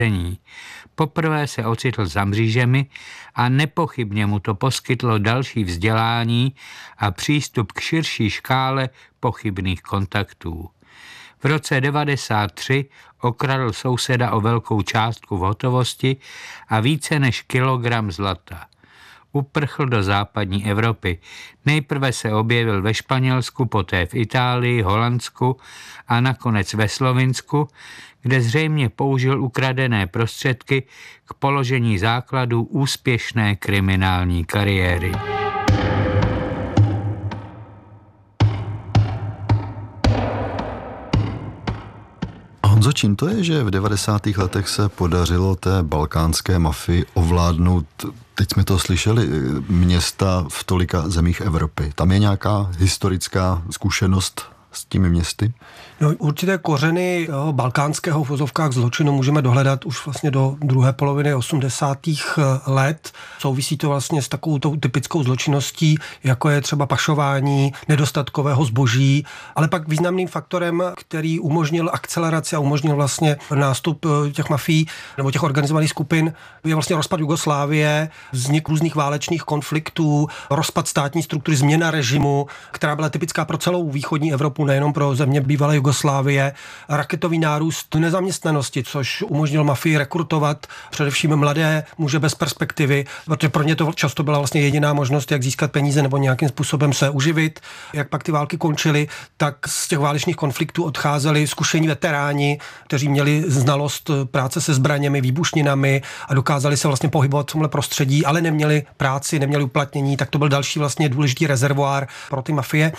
Poprvé se ocitl za mřížemi a nepochybně mu to poskytlo další vzdělání a přístup k širší škále pochybných kontaktů. V roce 1993 okradl souseda o velkou částku v hotovosti a více než kilogram zlata. Uprchl do západní Evropy. Nejprve se objevil ve Španělsku, poté v Itálii, Holandsku a nakonec ve Slovinsku, kde zřejmě použil ukradené prostředky k položení základů úspěšné kriminální kariéry. Honzo, čím to je, že v 90. letech se podařilo té balkánské mafii ovládnout, teď jsme to slyšeli, města v tolika zemích Evropy? Tam je nějaká historická zkušenost s těmi městy? No, určité kořeny balkánského v vozovkách zločinu můžeme dohledat už vlastně do druhé poloviny 80. let. Souvisí to vlastně s takovou tou typickou zločinností, jako je třeba pašování nedostatkového zboží, ale pak významným faktorem, který umožnil akceleraci a umožnil vlastně nástup těch mafií nebo těch organizovaných skupin, je vlastně rozpad Jugoslávie, vznik různých válečných konfliktů, rozpad státní struktury, změna režimu, která byla typická pro celou východní Evropu, nejenom pro země bývalé Jugoslávie, raketový nárůst nezaměstnanosti, což umožnilo mafii rekrutovat především mladé muže bez perspektivy, protože pro ně to často byla vlastně jediná možnost, jak získat peníze nebo nějakým způsobem se uživit. Jak pak ty války končily, tak z těch válečných konfliktů odcházeli zkušení veteráni, kteří měli znalost práce se zbraněmi, výbušninami a dokázali se vlastně pohybovat v tomhle prostředí, ale neměli práci, neměli uplatnění, tak to byl další vlastně důležitý rezervoár pro ty mafie.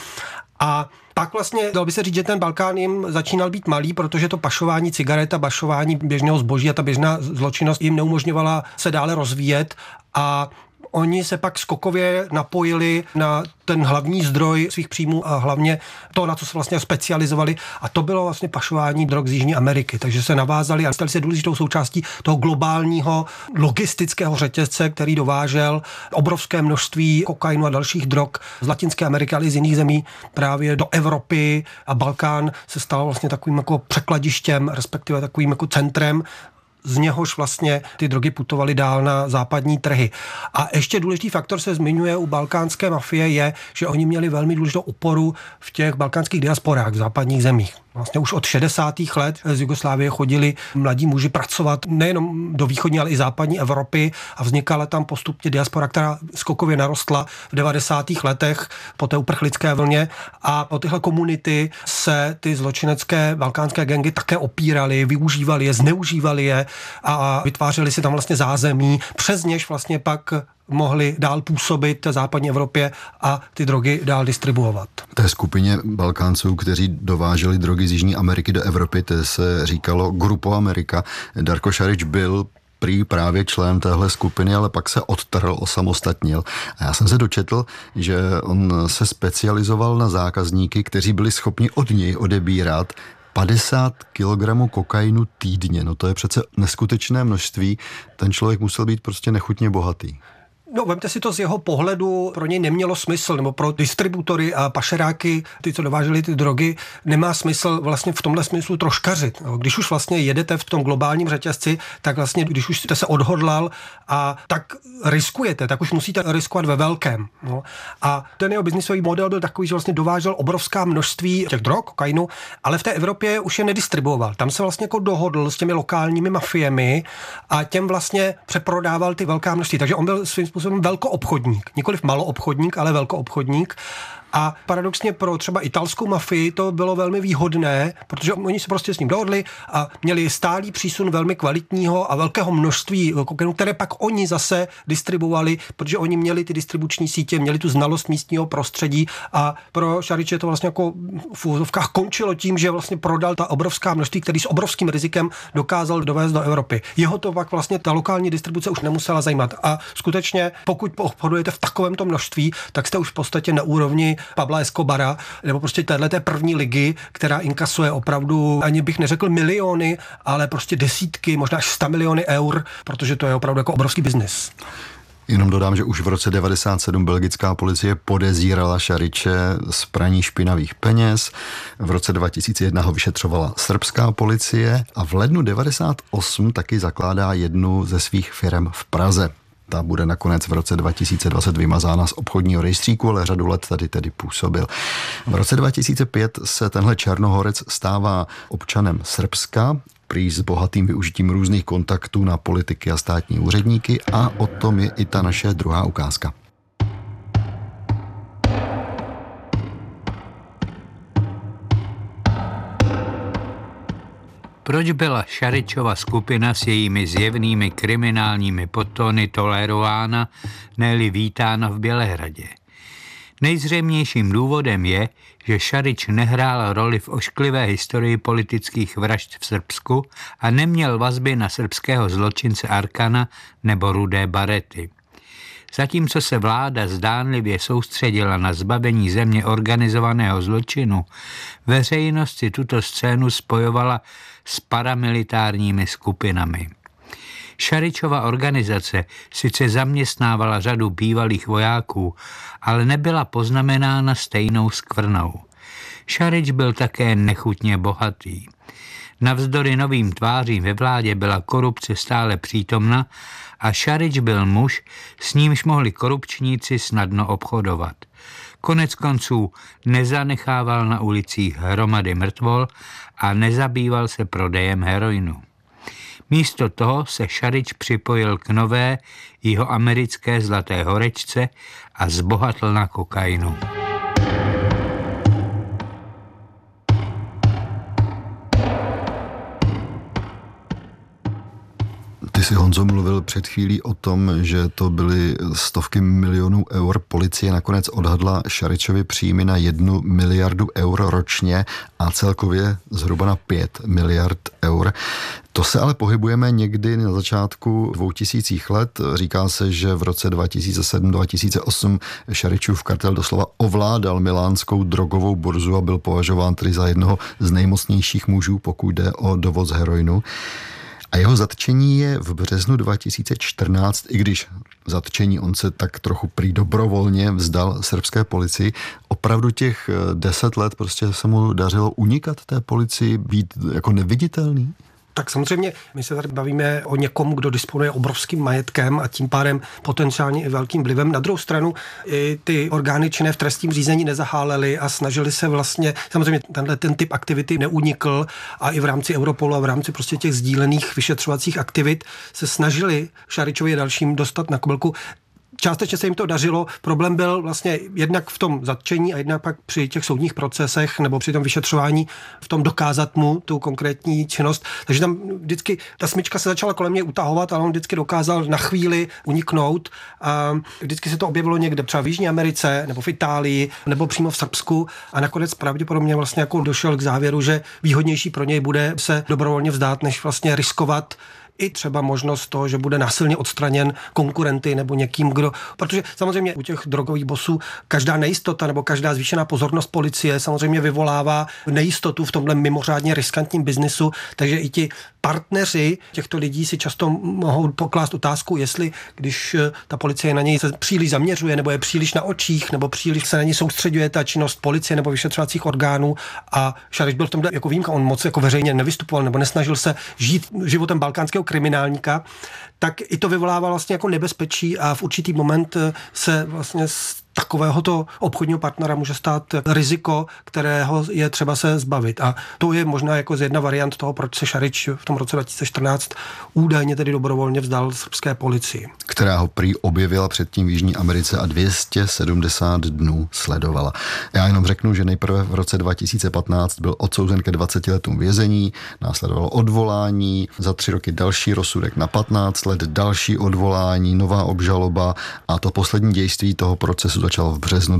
A pak vlastně dalo by se říct, že ten Balkán jim začínal být malý, protože to pašování cigaret a pašování běžného zboží a ta běžná zločinnost jim neumožňovala se dále rozvíjet a oni se pak skokově napojili na ten hlavní zdroj svých příjmů a hlavně to, na co se vlastně specializovali, a to bylo vlastně pašování drog z Jižní Ameriky. Takže se navázali a stali se důležitou součástí toho globálního logistického řetězce, který dovážel obrovské množství kokainu a dalších drog z Latinské Ameriky, ale i z jiných zemí právě do Evropy, a Balkán se stal vlastně takovým jako překladištěm, respektive takovým jako centrem, z něhož vlastně ty drogy putovaly dál na západní trhy. A ještě důležitý faktor se zmiňuje u balkánské mafie je, že oni měli velmi důležitou oporu v těch balkánských diasporách v západních zemích. Vlastně už od 60. let z Jugoslávie chodili mladí muži pracovat nejenom do východní, ale i západní Evropy a vznikala tam postupně diaspora, která skokově narostla v 90. letech po té uprchlické vlně, a o tyhle komunity se ty zločinecké balkánské gangy také opíraly, využívali je, zneužívali je a vytvářeli si tam vlastně zázemí, přes něž vlastně pak mohli dál působit v západní Evropě a ty drogy dál distribuovat. Té skupině Balkánců, kteří dováželi drogy z Jižní Ameriky do Evropy, to se říkalo Grupo Amerika. Darko Šarić byl prý právě člen téhle skupiny, ale pak se odtrhl, osamostatnil. A já jsem se dočetl, že on se specializoval na zákazníky, kteří byli schopni od něj odebírat 50 kilogramů kokainu týdně. No to je přece neskutečné množství. Ten člověk musel být prostě nechutně bohatý. No, vemte si to z jeho pohledu, pro něj nemělo smysl, nebo pro distributory a pašeráky, ty, co dováželi ty drogy, nemá smysl vlastně v tomhle smyslu troškařit. Když už vlastně jedete v tom globálním řetězci, tak vlastně, když už jste se odhodlal a tak riskujete, tak už musíte riskovat ve velkém. No. A ten jeho biznisový model byl takový, že vlastně dovážel obrovská množství těch drog, kokainu, ale v té Evropě už je nedistribuoval. Tam se vlastně jako dohodl s těmi lokálními mafiemi a těm vlastně přeprodával ty velká množství. Takže on byl svým způsobem velkoobchodník. Nikoliv maloobchodník, ale velkoobchodník. A paradoxně pro třeba italskou mafii to bylo velmi výhodné, protože oni se prostě s ním dohodli a měli stálý přísun velmi kvalitního a velkého množství kokainu, které pak oni zase distribuovali, protože oni měli ty distribuční sítě, měli tu znalost místního prostředí, a pro Šariće to vlastně jako v úvozovkách končilo tím, že vlastně prodal ta obrovská množství, který s obrovským rizikem dokázal dovést do Evropy. Jeho to pak vlastně ta lokální distribuce už nemusela zajímat. A skutečně, pokud obchodujete v takovémto množství, tak jste už v podstatě na úrovni Pabla Escobara, nebo prostě téhleté první ligy, která inkasuje opravdu, ani bych neřekl miliony, ale prostě desítky, možná až 100 miliony eur, protože to je opravdu jako obrovský biznis. Jenom dodám, že už v roce 1997 belgická policie podezírala Šariče z praní špinavých peněz. V roce 2001 ho vyšetřovala srbská policie a v lednu 1998 taky zakládá jednu ze svých firem v Praze. Ta bude nakonec v roce 2020 vymazána z obchodního rejstříku, ale řadu let tady tedy působil. V roce 2005 se tenhle Černohorec stává občanem Srbska, prý s bohatým využitím různých kontaktů na politiky a státní úředníky, a o tom je i ta naše druhá ukázka. Proč byla Šaričova skupina s jejími zjevnými kriminálními podtóny tolerována, ne-li vítána v Bělehradě? Nejzřejmějším důvodem je, že Šarič nehrál roli v ošklivé historii politických vražd v Srbsku a neměl vazby na srbského zločince Arkana nebo Rudé Barety. Zatímco se vláda zdánlivě soustředila na zbavení země organizovaného zločinu, veřejnost si tuto scénu spojovala s paramilitárními skupinami. Šaričova organizace sice zaměstnávala řadu bývalých vojáků, ale nebyla poznamenána stejnou skvrnou. Šarič byl také nechutně bohatý. Navzdory novým tvářím ve vládě byla korupce stále přítomna a Šarič byl muž, s nímž mohli korupčníci snadno obchodovat. Konec konců nezanechával na ulicích hromady mrtvol a nezabýval se prodejem heroinu. Místo toho se Šarič připojil k nové jihoamerické Zlaté horečce a zbohatl na kokainu. Ty jsi, Honzo, mluvil před chvílí o tom, že to byly stovky milionů eur. Policie nakonec odhadla Šaričovi příjmy na 1 miliardu eur ročně a celkově zhruba na 5 miliard eur. To se ale pohybujeme někdy na začátku 2000 let. Říká se, že v roce 2007-2008 Šaričův kartel doslova ovládal milánskou drogovou burzu a byl považován tedy za jednoho z nejmocnějších mužů, pokud jde o dovoz heroinu. A jeho zatčení je v březnu 2014, i když zatčení on se tak trochu prý dobrovolně vzdal srbské policii. Opravdu těch 10 let prostě se mu dařilo unikat té policii, být jako neviditelný? Tak samozřejmě my se tady bavíme o někom, kdo disponuje obrovským majetkem a tím pádem potenciálně i velkým vlivem. Na druhou stranu i ty orgány činné v trestním řízení nezahálely a snažili se vlastně, samozřejmě ten typ aktivity neunikl a i v rámci Europolu a v rámci prostě těch sdílených vyšetřovacích aktivit se snažili Šaričovi dalším dostat na kobylku. Částečně se jim to dařilo. Problém byl vlastně jednak v tom zatčení a jednak pak při těch soudních procesech nebo při tom vyšetřování v tom dokázat mu tu konkrétní činnost. Takže tam vždycky ta smyčka se začala kolem něj utahovat, ale on vždycky dokázal na chvíli uniknout. A vždycky se to objevilo někde třeba v Jižní Americe nebo v Itálii nebo přímo v Srbsku a nakonec pravděpodobně vlastně jako došel k závěru, že výhodnější pro něj bude se dobrovolně vzdát, než vlastně riskovat i třeba možnost toho, že bude násilně odstraněn konkurenty nebo někým, kdo... Protože samozřejmě u těch drogových bosů každá nejistota nebo každá zvýšená pozornost policie samozřejmě vyvolává nejistotu v tomhle mimořádně riskantním biznisu, takže i ti partneři těchto lidí si často mohou poklást otázku, jestli když ta policie na něj se příliš zaměřuje nebo je příliš na očích nebo příliš se na něj soustředuje ta činnost policie nebo vyšetřovacích orgánů a Šarič byl v tomhle jako výjimka, on moc jako veřejně nevystupoval nebo nesnažil se žít životem balkánského kriminálníka, tak i to vyvolává vlastně jako nebezpečí a v určitý moment se vlastně z takovéhoto obchodního partnera může stát riziko, kterého je třeba se zbavit. A to je možná jako z jedna variant toho, proč se Šarič v tom roce 2014 údajně tedy dobrovolně vzdal srbské policii. Která ho prý objevila předtím v Jižní Americe a 270 dnů sledovala. Já jenom řeknu, že nejprve v roce 2015 byl odsouzen ke 20 letům vězení, následovalo odvolání, za 3 roky další rozsudek na 15 let, další odvolání, nová obžaloba a to poslední dějství toho procesu začalo v březnu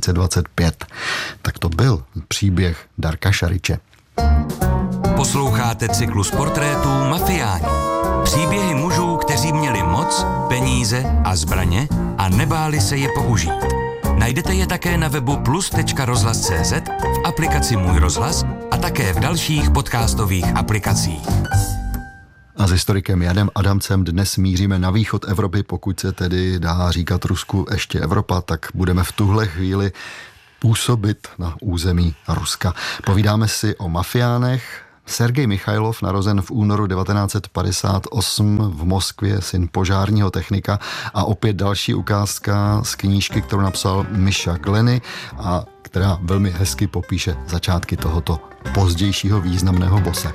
2025. Tak to byl příběh Darka Šariče. Posloucháte cyklus portrétů Mafiáni. Příběhy mužů, kteří měli moc, peníze a zbraně a nebáli se je použít. Najdete je také na webu plus.rozhlas.cz, v aplikaci Můj rozhlas a také v dalších podcastových aplikacích. A s historikem Janem Adamcem dnes míříme na východ Evropy, pokud se tedy dá říkat Rusku ještě Evropa, tak budeme v tuhle chvíli působit na území Ruska. Povídáme si o mafiánech. Sergej Michajlov, narozen v únoru 1958 v Moskvě, syn požárního technika, a opět další ukázka z knížky, kterou napsal Misha Glenny a která velmi hezky popíše začátky tohoto pozdějšího významného bose.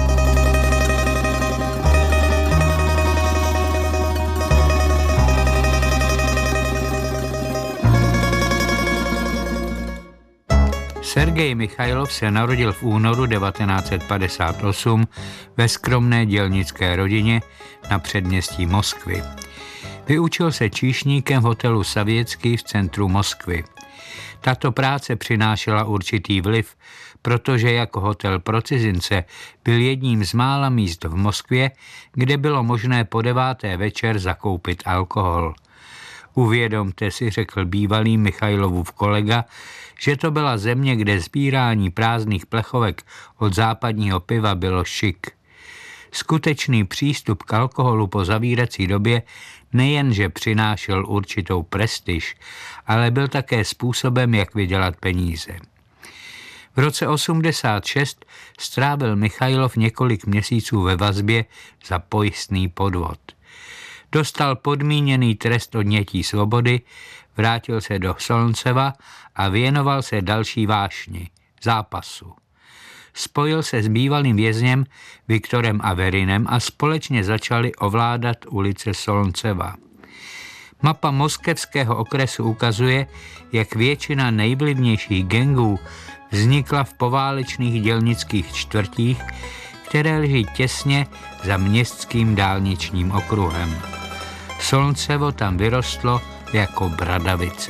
Sergej Michajlov se narodil v únoru 1958 ve skromné dělnické rodině na předměstí Moskvy. Vyučil se číšníkem v hotelu Savěcký v centru Moskvy. Tato práce přinášela určitý vliv, protože jako hotel pro cizince byl jedním z mála míst v Moskvě, kde bylo možné po 9. večer zakoupit alkohol. Uvědomte si, řekl bývalý Michajlovův kolega, že to byla země, kde sbírání prázdných plechovek od západního piva bylo šik. Skutečný přístup k alkoholu po zavírací době nejenže přinášel určitou prestiž, ale byl také způsobem, jak vydělat peníze. V roce 86 strávil Michajlov několik měsíců ve vazbě za pojistný podvod. Dostal podmíněný trest odnětí svobody, vrátil se do Solnceva a věnoval se další vášni, zápasu. Spojil se s bývalým vězněm Viktorem Averinem a společně začali ovládat ulice Solnceva. Mapa moskevského okresu ukazuje, jak většina nejvlivnějších gangů vznikla v poválečných dělnických čtvrtích, které leží těsně za městským dálničním okruhem. Solncevo tam vyrostlo jako bradavice.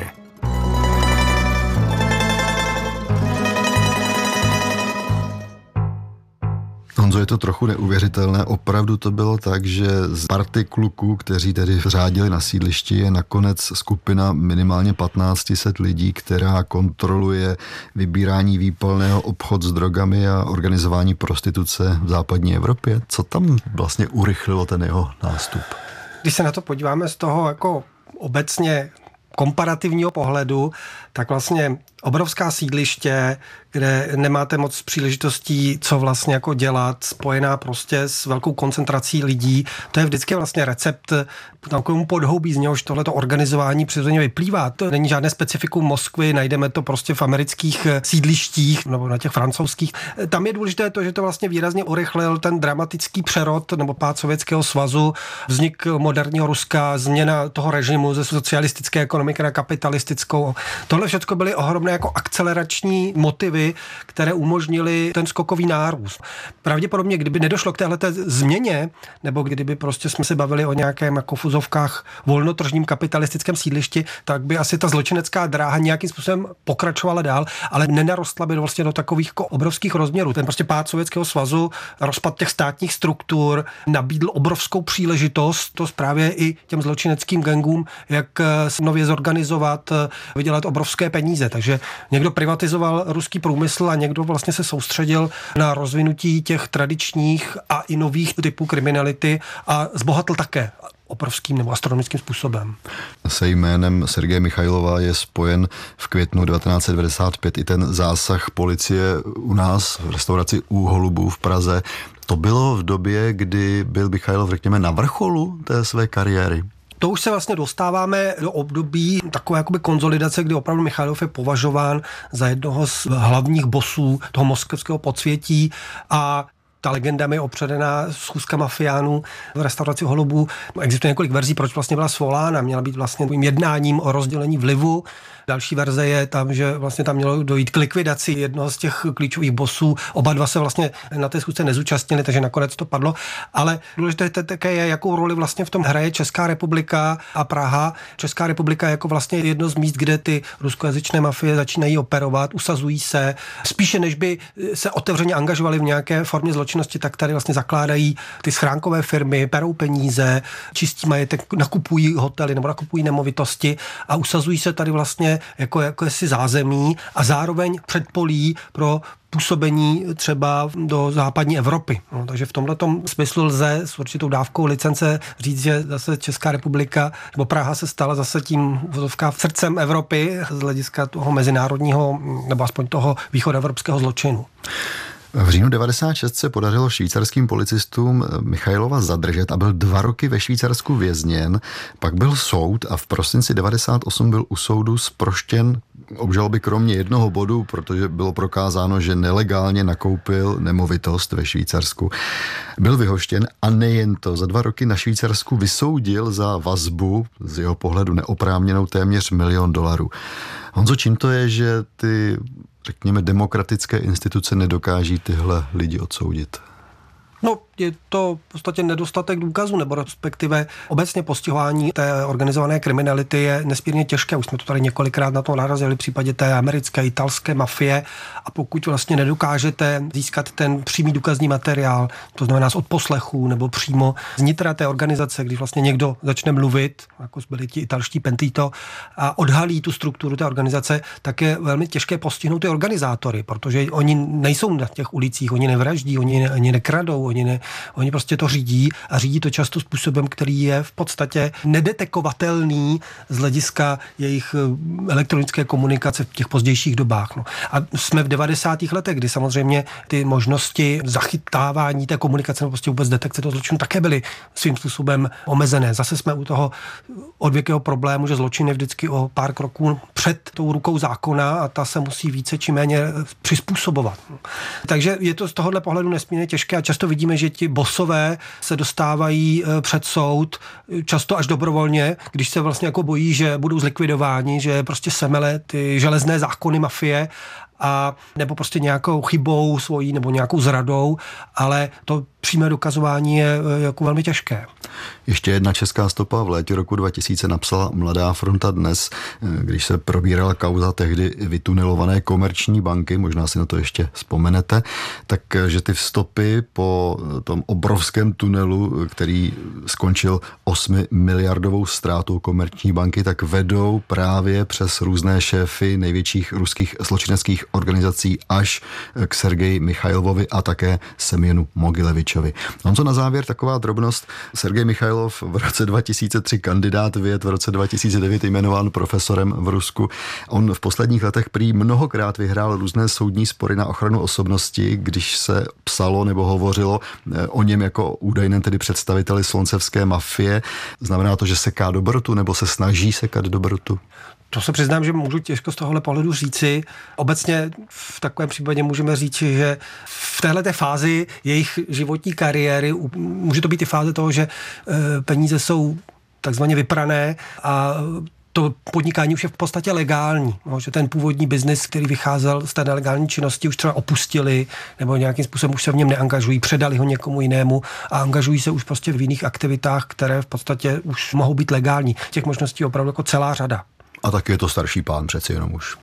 Honzo, je to trochu neuvěřitelné. Opravdu to bylo tak, že z party kluků, kteří tedy řádili na sídlišti, je nakonec skupina minimálně 1500 lidí, která kontroluje vybírání výpalného, obchod s drogami a organizování prostituce v západní Evropě. Co tam vlastně urychlilo ten jeho nástup? Když se na to podíváme z toho jako obecně komparativního pohledu, tak vlastně obrovská sídliště, kde nemáte moc příležitostí, co vlastně jako dělat, spojená prostě s velkou koncentrací lidí. To je vždycky vlastně recept takovému podhoubí, z něhož tohleto organizování přirozeně vyplývá. To není žádné specifikum Moskvy, najdeme to prostě v amerických sídlištích nebo na těch francouzských. Tam je důležité to, že to vlastně výrazně urychlil ten dramatický přerod nebo pád Sovětského svazu, vznik moderního Ruska, změna toho režimu ze socialistické ekonomiky na kapitalistickou. Tohle všechno byly ohromné jako akcelerační motivy, které umožnily ten skokový nárůst. Pravděpodobně, kdyby nedošlo k téhleté změně, nebo kdyby prostě jsme se bavili o nějakém jako v uvozovkách volnotržním kapitalistickém sídlišti, tak by asi ta zločinecká dráha nějakým způsobem pokračovala dál, ale nenarostla by vlastně do takových jako obrovských rozměrů. Ten prostě pád Sovětského svazu, rozpad těch státních struktur nabídl obrovskou příležitost to právě i těm zločineckým gangům, jak se nově zorganizovat, vydělat obrovské peníze. Takže někdo privatizoval ruský průmysl a někdo vlastně se soustředil na rozvinutí těch tradičních a i nových typů kriminality a zbohatl také obrovským nebo astronomickým způsobem. Se jménem Sergeje Michajlova je spojen v květnu 1995 i ten zásah policie u nás v restauraci U Holubů v Praze. To bylo v době, kdy byl Michajlov, řekněme, na vrcholu té své kariéry. To už se vlastně dostáváme do období takové jakoby konzolidace, kdy opravdu Michajlov je považován za jednoho z hlavních bosů toho moskevského podsvětí a ta legenda mi opředená schůzka mafiánů v restauraci Holubů. Existuje několik verzí, proč vlastně byla svolána. Měla být vlastně jednáním o rozdělení vlivu. Další verze je tam, že vlastně tam mělo dojít k likvidaci jednoho z těch klíčových bosů. Oba dva se vlastně na té schůzce nezúčastnili, takže nakonec to padlo. Ale důležité také je, jakou roli vlastně v tom hraje Česká republika a Praha. Česká republika je jako vlastně jedno z míst, kde ty ruskojazyčné mafie začínají operovat, usazují se, spíše než by se otevřeně angažovali v nějaké formě zločinnosti, společnosti, tak tady vlastně zakládají ty schránkové firmy, perou peníze, čistí majetek, nakupují hotely nebo nakupují nemovitosti a usazují se tady vlastně jako jakési zázemí a zároveň předpolí pro působení třeba do západní Evropy. No, takže v tomhletom smyslu lze s určitou dávkou licence říct, že zase Česká republika nebo Praha se stala zase tím srdcem Evropy z hlediska toho mezinárodního nebo aspoň toho východoevropského zločinu. V říjnu 96 se podařilo švýcarským policistům Michailova zadržet a byl 2 roky ve Švýcarsku vězněn. Pak byl soud a v prosinci 98 byl u soudu zproštěn obžaloby kromě jednoho bodu, protože bylo prokázáno, že nelegálně nakoupil nemovitost ve Švýcarsku. Byl vyhoštěn a nejen to, za 2 roky na Švýcarsku vysoudil za vazbu, z jeho pohledu neoprávněnou, téměř $1 milion. Honzo, čím to je, že ty, řekněme, demokratické instituce nedokáží tyhle lidi odsoudit? No, je to v podstatě nedostatek důkazů, nebo respektive obecně postihování té organizované kriminality je nesmírně těžké. Už jsme to tady několikrát na to narazili v případě té americké, italské mafie a pokud vlastně nedokážete získat ten přímý důkazní materiál, to znamená z odposlechů nebo přímo z nitra té organizace, když vlastně někdo začne mluvit, jako byli ti italští pentito, a odhalí tu strukturu té organizace, tak je velmi těžké postihnout ty organizátory, protože oni nejsou na těch ulicích, oni nevraždí, oni nekradou, oni prostě to řídí a řídí to často způsobem, který je v podstatě nedetekovatelný z hlediska jejich elektronické komunikace v těch pozdějších dobách. No. A jsme v 90. letech, kdy samozřejmě ty možnosti zachytávání té komunikace nebo prostě vůbec detekce toho zločinu také byly svým způsobem omezené. Zase jsme u toho odvěkého problému, že zločin je vždycky o pár kroků před tou rukou zákona a ta se musí více či méně přizpůsobovat. No. Takže je to z tohohle pohledu nesmírně těžké a často vidíme, že ti bosové se dostávají před soud, často až dobrovolně, když se vlastně jako bojí, že budou zlikvidováni, že prostě semele ty železné zákony mafie a nebo prostě nějakou chybou svojí nebo nějakou zradou, ale to přímé dokazování je jako velmi těžké. Ještě jedna česká stopa. V létě roku 2000 napsala Mladá fronta Dnes, když se probírala kauza tehdy vytunelované Komerční banky, možná si na to ještě vzpomenete, takže ty stopy po tom obrovském tunelu, který skončil 8 miliardovou ztrátou Komerční banky, tak vedou právě přes různé šéfy největších ruských zločineckých organizací až k Sergeji Michailovovi a také Semjenu Mogilevičovi. Honzo, na závěr taková drobnost. Sergej Michailov v roce 2003 kandidát věd, v roce 2009 jmenován profesorem v Rusku. On v posledních letech prý mnohokrát vyhrál různé soudní spory na ochranu osobnosti, když se psalo nebo hovořilo o něm jako údajném tedy představiteli sloncevské mafie. Znamená to, že seká dobrotu nebo se snaží sekat dobrotu? To se přiznám, že můžu těžko z tohohle pohledu říci. Obecně v takovém případě můžeme říct, že v téhleté fázi jejich životní kariéry, může to být i fáze toho, že peníze jsou takzvaně vyprané a to podnikání už je v podstatě legální, no, že ten původní biznis, který vycházel z té nelegální činnosti, už třeba opustili nebo nějakým způsobem už se v něm neangažují, předali ho někomu jinému a angažují se už prostě v jiných aktivitách, které v podstatě už mohou být legální. Těch možností je opravdu jako celá řada. A taky je to starší pán přeci jenom už.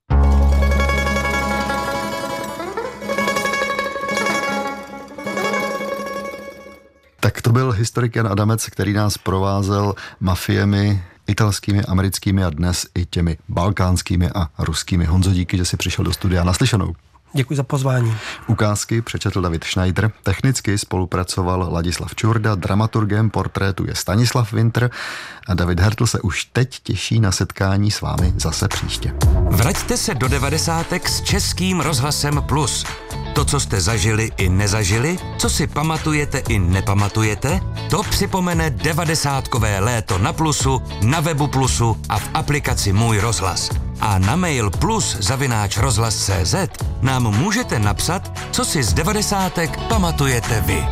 Tak to byl historik Jan Adamec, který nás provázel mafiemi italskými, americkými a dnes i těmi balkánskými a ruskými. Honzo, díky, že jsi přišel do studia. Naslyšenou. Děkuji za pozvání. Ukázky přečetl David Schneider, technicky spolupracoval Ladislav Čurda, dramaturgem portrétu je Stanislav Winter a David Hertl se už teď těší na setkání s vámi zase příště. Vraťte se do 90. s Českým rozhlasem Plus. To, co jste zažili i nezažili, co si pamatujete i nepamatujete, to připomene 90kové léto na Plusu, na webu Plusu a v aplikaci Můj rozhlas. A na mail plus@rozhlas.cz nám můžete napsat, co si z 90 pamatujete vy.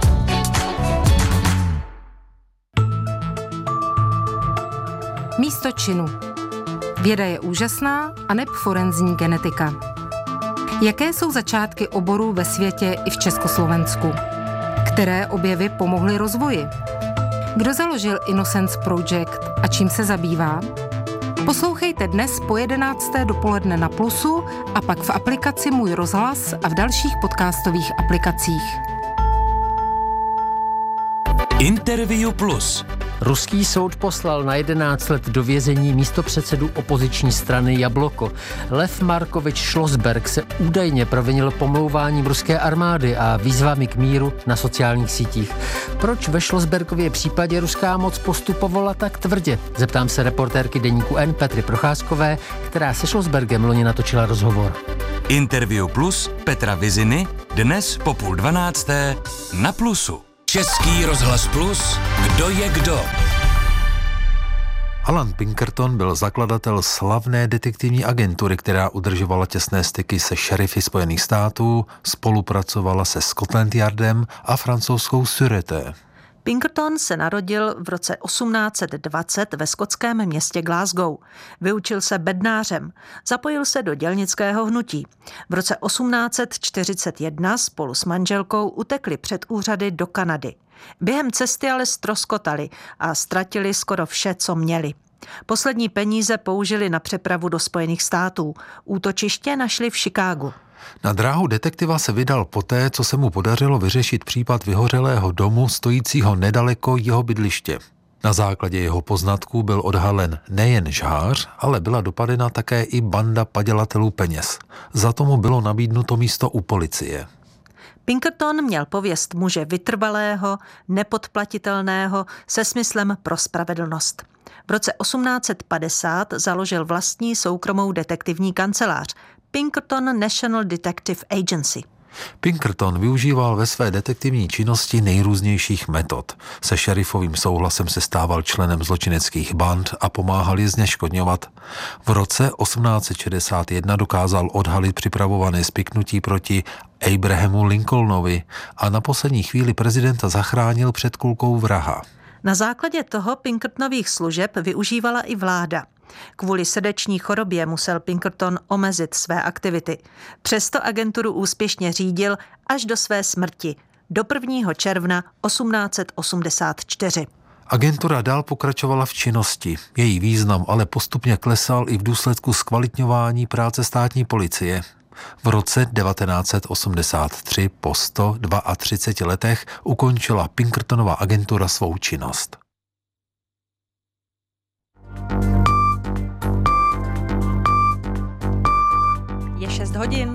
Místo činu. Věda je úžasná a neb forenzní genetika. Jaké jsou začátky oborů ve světě i v Československu? Které objevy pomohly rozvoji? Kdo založil Innocence Project a čím se zabývá? Poslouchejte dnes po 11. dopoledne na Plusu a pak v aplikaci Můj rozhlas a v dalších podcastových aplikacích. Interview Plus. Ruský soud poslal na 11 let do vězení místopředsedu opoziční strany Jabloko. Lev Markovič Šlosberg se údajně provinil pomlouváním ruské armády a výzvami k míru na sociálních sítích. Proč ve Šlosbergově případě ruská moc postupovala tak tvrdě? Zeptám se reportérky deníku N Petry Procházkové, která se Šlosbergem loni natočila rozhovor. Interview Plus Petra Viziny dnes po 11:30 na Plusu. Český rozhlas Plus. Kdo je kdo? Alan Pinkerton byl zakladatel slavné detektivní agentury, která udržovala těsné styky se šerify Spojených států, spolupracovala se Scotland Yardem a francouzskou Sûreté. Pinkerton se narodil v roce 1820 ve skotském městě Glasgow. Vyučil se bednářem, zapojil se do dělnického hnutí. V roce 1841 spolu s manželkou utekli před úřady do Kanady. Během cesty ale ztroskotali a ztratili skoro vše, co měli. Poslední peníze použili na přepravu do Spojených států. Útočiště našli v Chicagu. Na dráhu detektiva se vydal poté, co se mu podařilo vyřešit případ vyhořelého domu stojícího nedaleko jeho bydliště. Na základě jeho poznatků byl odhalen nejen žhář, ale byla dopadena také i banda padělatelů peněz. Za to mu bylo nabídnuto místo u policie. Pinkerton měl pověst muže vytrvalého, nepodplatitelného, se smyslem pro spravedlnost. V roce 1850 založil vlastní soukromou detektivní kancelář Pinkerton National Detective Agency. Pinkerton využíval ve své detektivní činnosti nejrůznějších metod. Se šerifovým souhlasem se stával členem zločineckých band a pomáhal je zneškodňovat. V roce 1861 dokázal odhalit připravované spiknutí proti Abrahamu Lincolnovi a na poslední chvíli prezidenta zachránil před kulkou vraha. Na základě toho Pinkertonových služeb využívala i vláda. Kvůli srdeční chorobě musel Pinkerton omezit své aktivity. Přesto agenturu úspěšně řídil až do své smrti, do 1. června 1884. Agentura dál pokračovala v činnosti. Její význam ale postupně klesal i v důsledku zkvalitňování práce státní policie. V roce 1983 po 132 letech ukončila Pinkertonova agentura svou činnost. Je 6 hodin.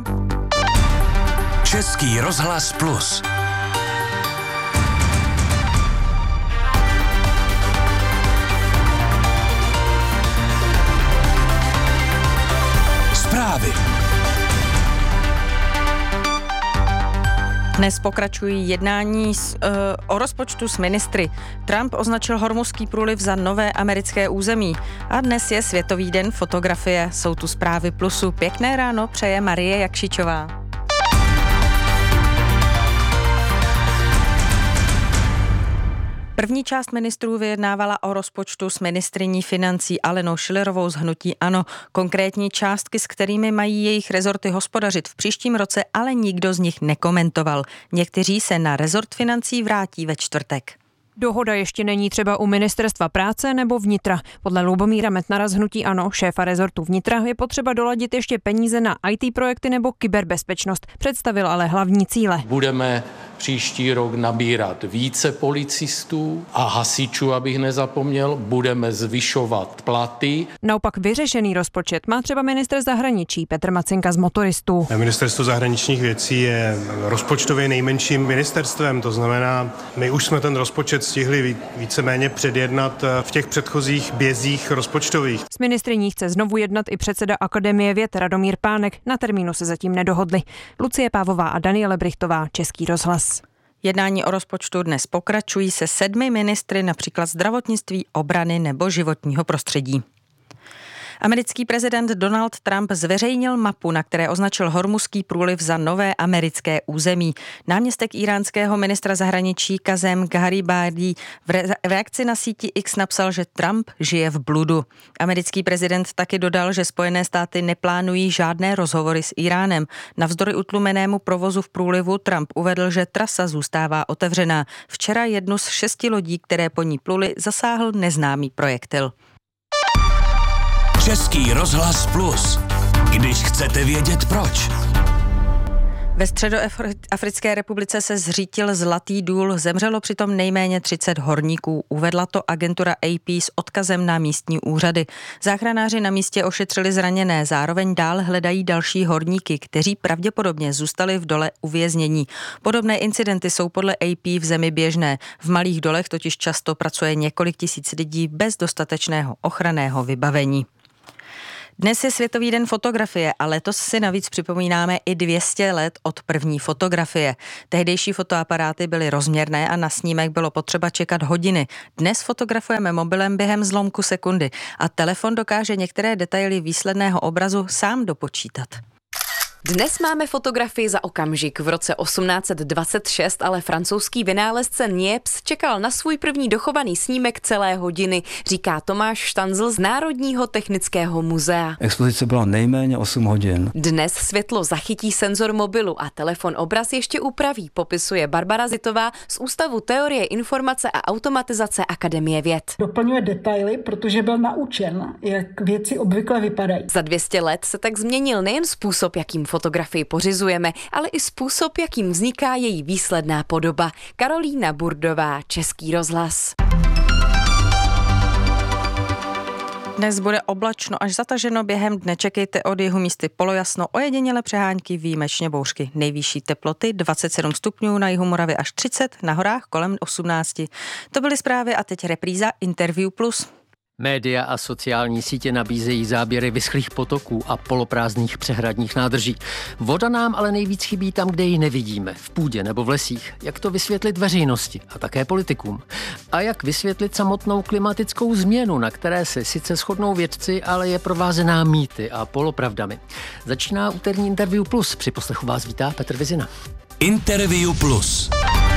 Český rozhlas Plus. Zprávy. Dnes pokračují jednání o rozpočtu s ministry. Trump označil Hormuzský průliv za nové americké území. A dnes je Světový den fotografie. Jsou tu zprávy Plusu. Pěkné ráno přeje Marie Jakšičová. První část ministrů vyjednávala o rozpočtu s ministryní financí Alenou Schillerovou z hnutí ANO. Konkrétní částky, s kterými mají jejich rezorty hospodařit v příštím roce, ale nikdo z nich nekomentoval. Někteří se na rezort financí vrátí ve čtvrtek. Dohoda ještě není třeba u Ministerstva práce nebo vnitra. Podle Lubomíra Metnara z hnutí ANO, šéfa rezortu vnitra, je potřeba doladit ještě peníze na IT projekty nebo kyberbezpečnost. Představil ale hlavní cíle. Budeme příští rok nabírat více policistů a hasičů, abych nezapomněl, budeme zvyšovat platy. Naopak vyřešený rozpočet má třeba ministr zahraničí Petr Macinka z Motoristů. Ministerstvo zahraničních věcí je rozpočtově nejmenším ministerstvem, to znamená, my už jsme ten rozpočet stihli víceméně předjednat v těch předchozích bězích rozpočtových. S ministryní chce znovu jednat i předseda Akademie věd Radomír Pánek. Na termínu se zatím nedohodli. Lucie Pávová a Daniele Brichtová, Český rozhlas. Jednání o rozpočtu dnes pokračují se 7 ministry, například zdravotnictví, obrany nebo životního prostředí. Americký prezident Donald Trump zveřejnil mapu, na které označil Hormuzský průliv za nové americké území. Náměstek íránského ministra zahraničí Kazem Gharibádi v reakci na síti X napsal, že Trump žije v bludu. Americký prezident taky dodal, že Spojené státy neplánují žádné rozhovory s Íránem. Navzdory utlumenému provozu v průlivu Trump uvedl, že trasa zůstává otevřená. Včera jednu z 6 lodí, které po ní pluly, zasáhl neznámý projektil. Český rozhlas Plus. Když chcete vědět proč. Ve Středoafrické republice se zřítil zlatý důl, zemřelo přitom nejméně 30 horníků. Uvedla to agentura AP s odkazem na místní úřady. Záchranáři na místě ošetřili zraněné, zároveň dál hledají další horníky, kteří pravděpodobně zůstali v dole uvěznění. Podobné incidenty jsou podle AP v zemi běžné. V malých dolech totiž často pracuje několik tisíc lidí bez dostatečného ochranného vybavení. Dnes je Světový den fotografie a letos si navíc připomínáme i 200 let od první fotografie. Tehdejší fotoaparáty byly rozměrné a na snímek bylo potřeba čekat hodiny. Dnes fotografujeme mobilem během zlomku sekundy a telefon dokáže některé detaily výsledného obrazu sám dopočítat. Dnes máme fotografii za okamžik. V roce 1826 ale francouzský vynálezce Niepce čekal na svůj první dochovaný snímek celé hodiny, říká Tomáš Štanzl z Národního technického muzea. Expozice byla nejméně 8 hodin. Dnes světlo zachytí senzor mobilu a telefon obraz ještě upraví, popisuje Barbara Zitová z Ústavu teorie informace a automatizace Akademie věd. Doplňuje detaily, protože byl naučen, jak věci obvykle vypadají. Za 200 let se tak změnil nejen způsob, jakým fotografii pořizujeme, ale i způsob, jakým vzniká její výsledná podoba. Karolína Burdová, Český rozhlas. Dnes bude oblačno až zataženo, během dne čekejte od jihu místy polojasno, ojediněle přehánky, výjimečně bouřky. Nejvyšší teploty 27 stupňů, na jihu Moravy až 30, na horách kolem 18. To byly zprávy a teď repríza Interview Plus. Média a sociální sítě nabízejí záběry vyschlých potoků a poloprázdných přehradních nádrží. Voda nám ale nejvíc chybí tam, kde ji nevidíme, v půdě nebo v lesích. Jak to vysvětlit veřejnosti a také politikům? A jak vysvětlit samotnou klimatickou změnu, na které se sice shodnou vědci, ale je provázená mýty a polopravdami? Začíná úterní Interview Plus. Při poslechu vás vítá Petr Vizina. Interview Plus.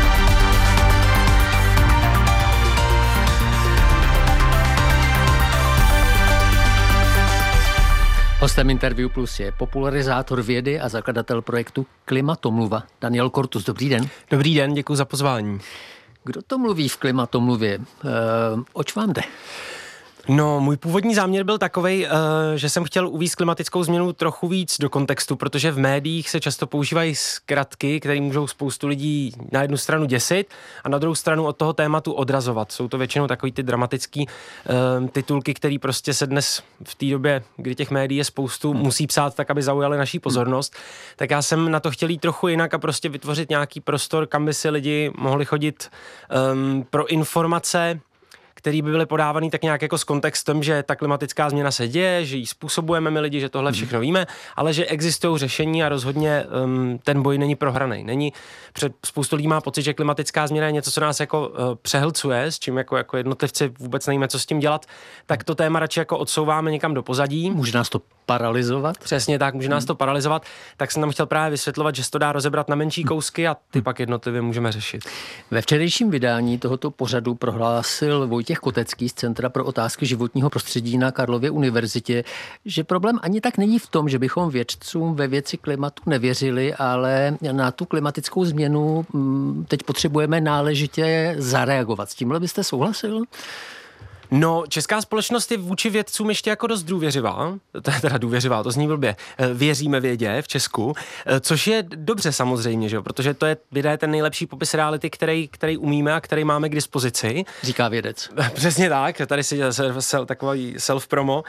Hostem Interview Plus je popularizátor vědy a zakladatel projektu Klimatomluva Daniel Kortus. Dobrý den. Dobrý den, děkuji za pozvání. Kdo to mluví v Klimatomluvě? Oč vám jde? No, můj původní záměr byl takovej, že jsem chtěl uvést klimatickou změnu trochu víc do kontextu, protože v médiích se často používají zkratky, které můžou spoustu lidí na jednu stranu děsit a na druhou stranu od toho tématu odrazovat. Jsou to většinou takový ty dramatický titulky, které prostě se dnes v té době, kdy těch médií je spoustu, musí psát tak, aby zaujaly naší pozornost. Tak já jsem na to chtěl jít trochu jinak a prostě vytvořit nějaký prostor, kam by si lidi mohli chodit pro informace, který by byly podávaný tak nějak jako s kontextem, že ta klimatická změna se děje, že ji způsobujeme my lidi, že tohle všechno víme, ale že existují řešení a rozhodně ten boj není prohraný. Spoustu lidí má pocit, že klimatická změna je něco, co nás jako přehlcuje, s čím jako jednotlivci vůbec nevíme, co s tím dělat, tak to téma radši jako odsouváme někam do pozadí. Může nás to paralizovat? Přesně tak, může nás to paralizovat. Tak jsem tam chtěl právě vysvětlovat, že se to dá rozebrat na menší kousky a ty pak jednotlivě můžeme řešit. Ve včerejším vydání tohoto pořadu prohlásil Vojtěch Kotecký z Centra pro otázky životního prostředí na Karlově univerzitě, že problém ani tak není v tom, že bychom vědcům ve věci klimatu nevěřili, ale na tu klimatickou změnu teď potřebujeme náležitě zareagovat. S tímhle byste souhlasil? No, česká společnost je vůči vědcům ještě jako dost důvěřivá, to zní blbě, věříme vědě v Česku, což je dobře samozřejmě, že jo? Protože věda je ten nejlepší popis reality, který umíme a který máme k dispozici. Říká vědec. Přesně tak, tady si takový self-promo.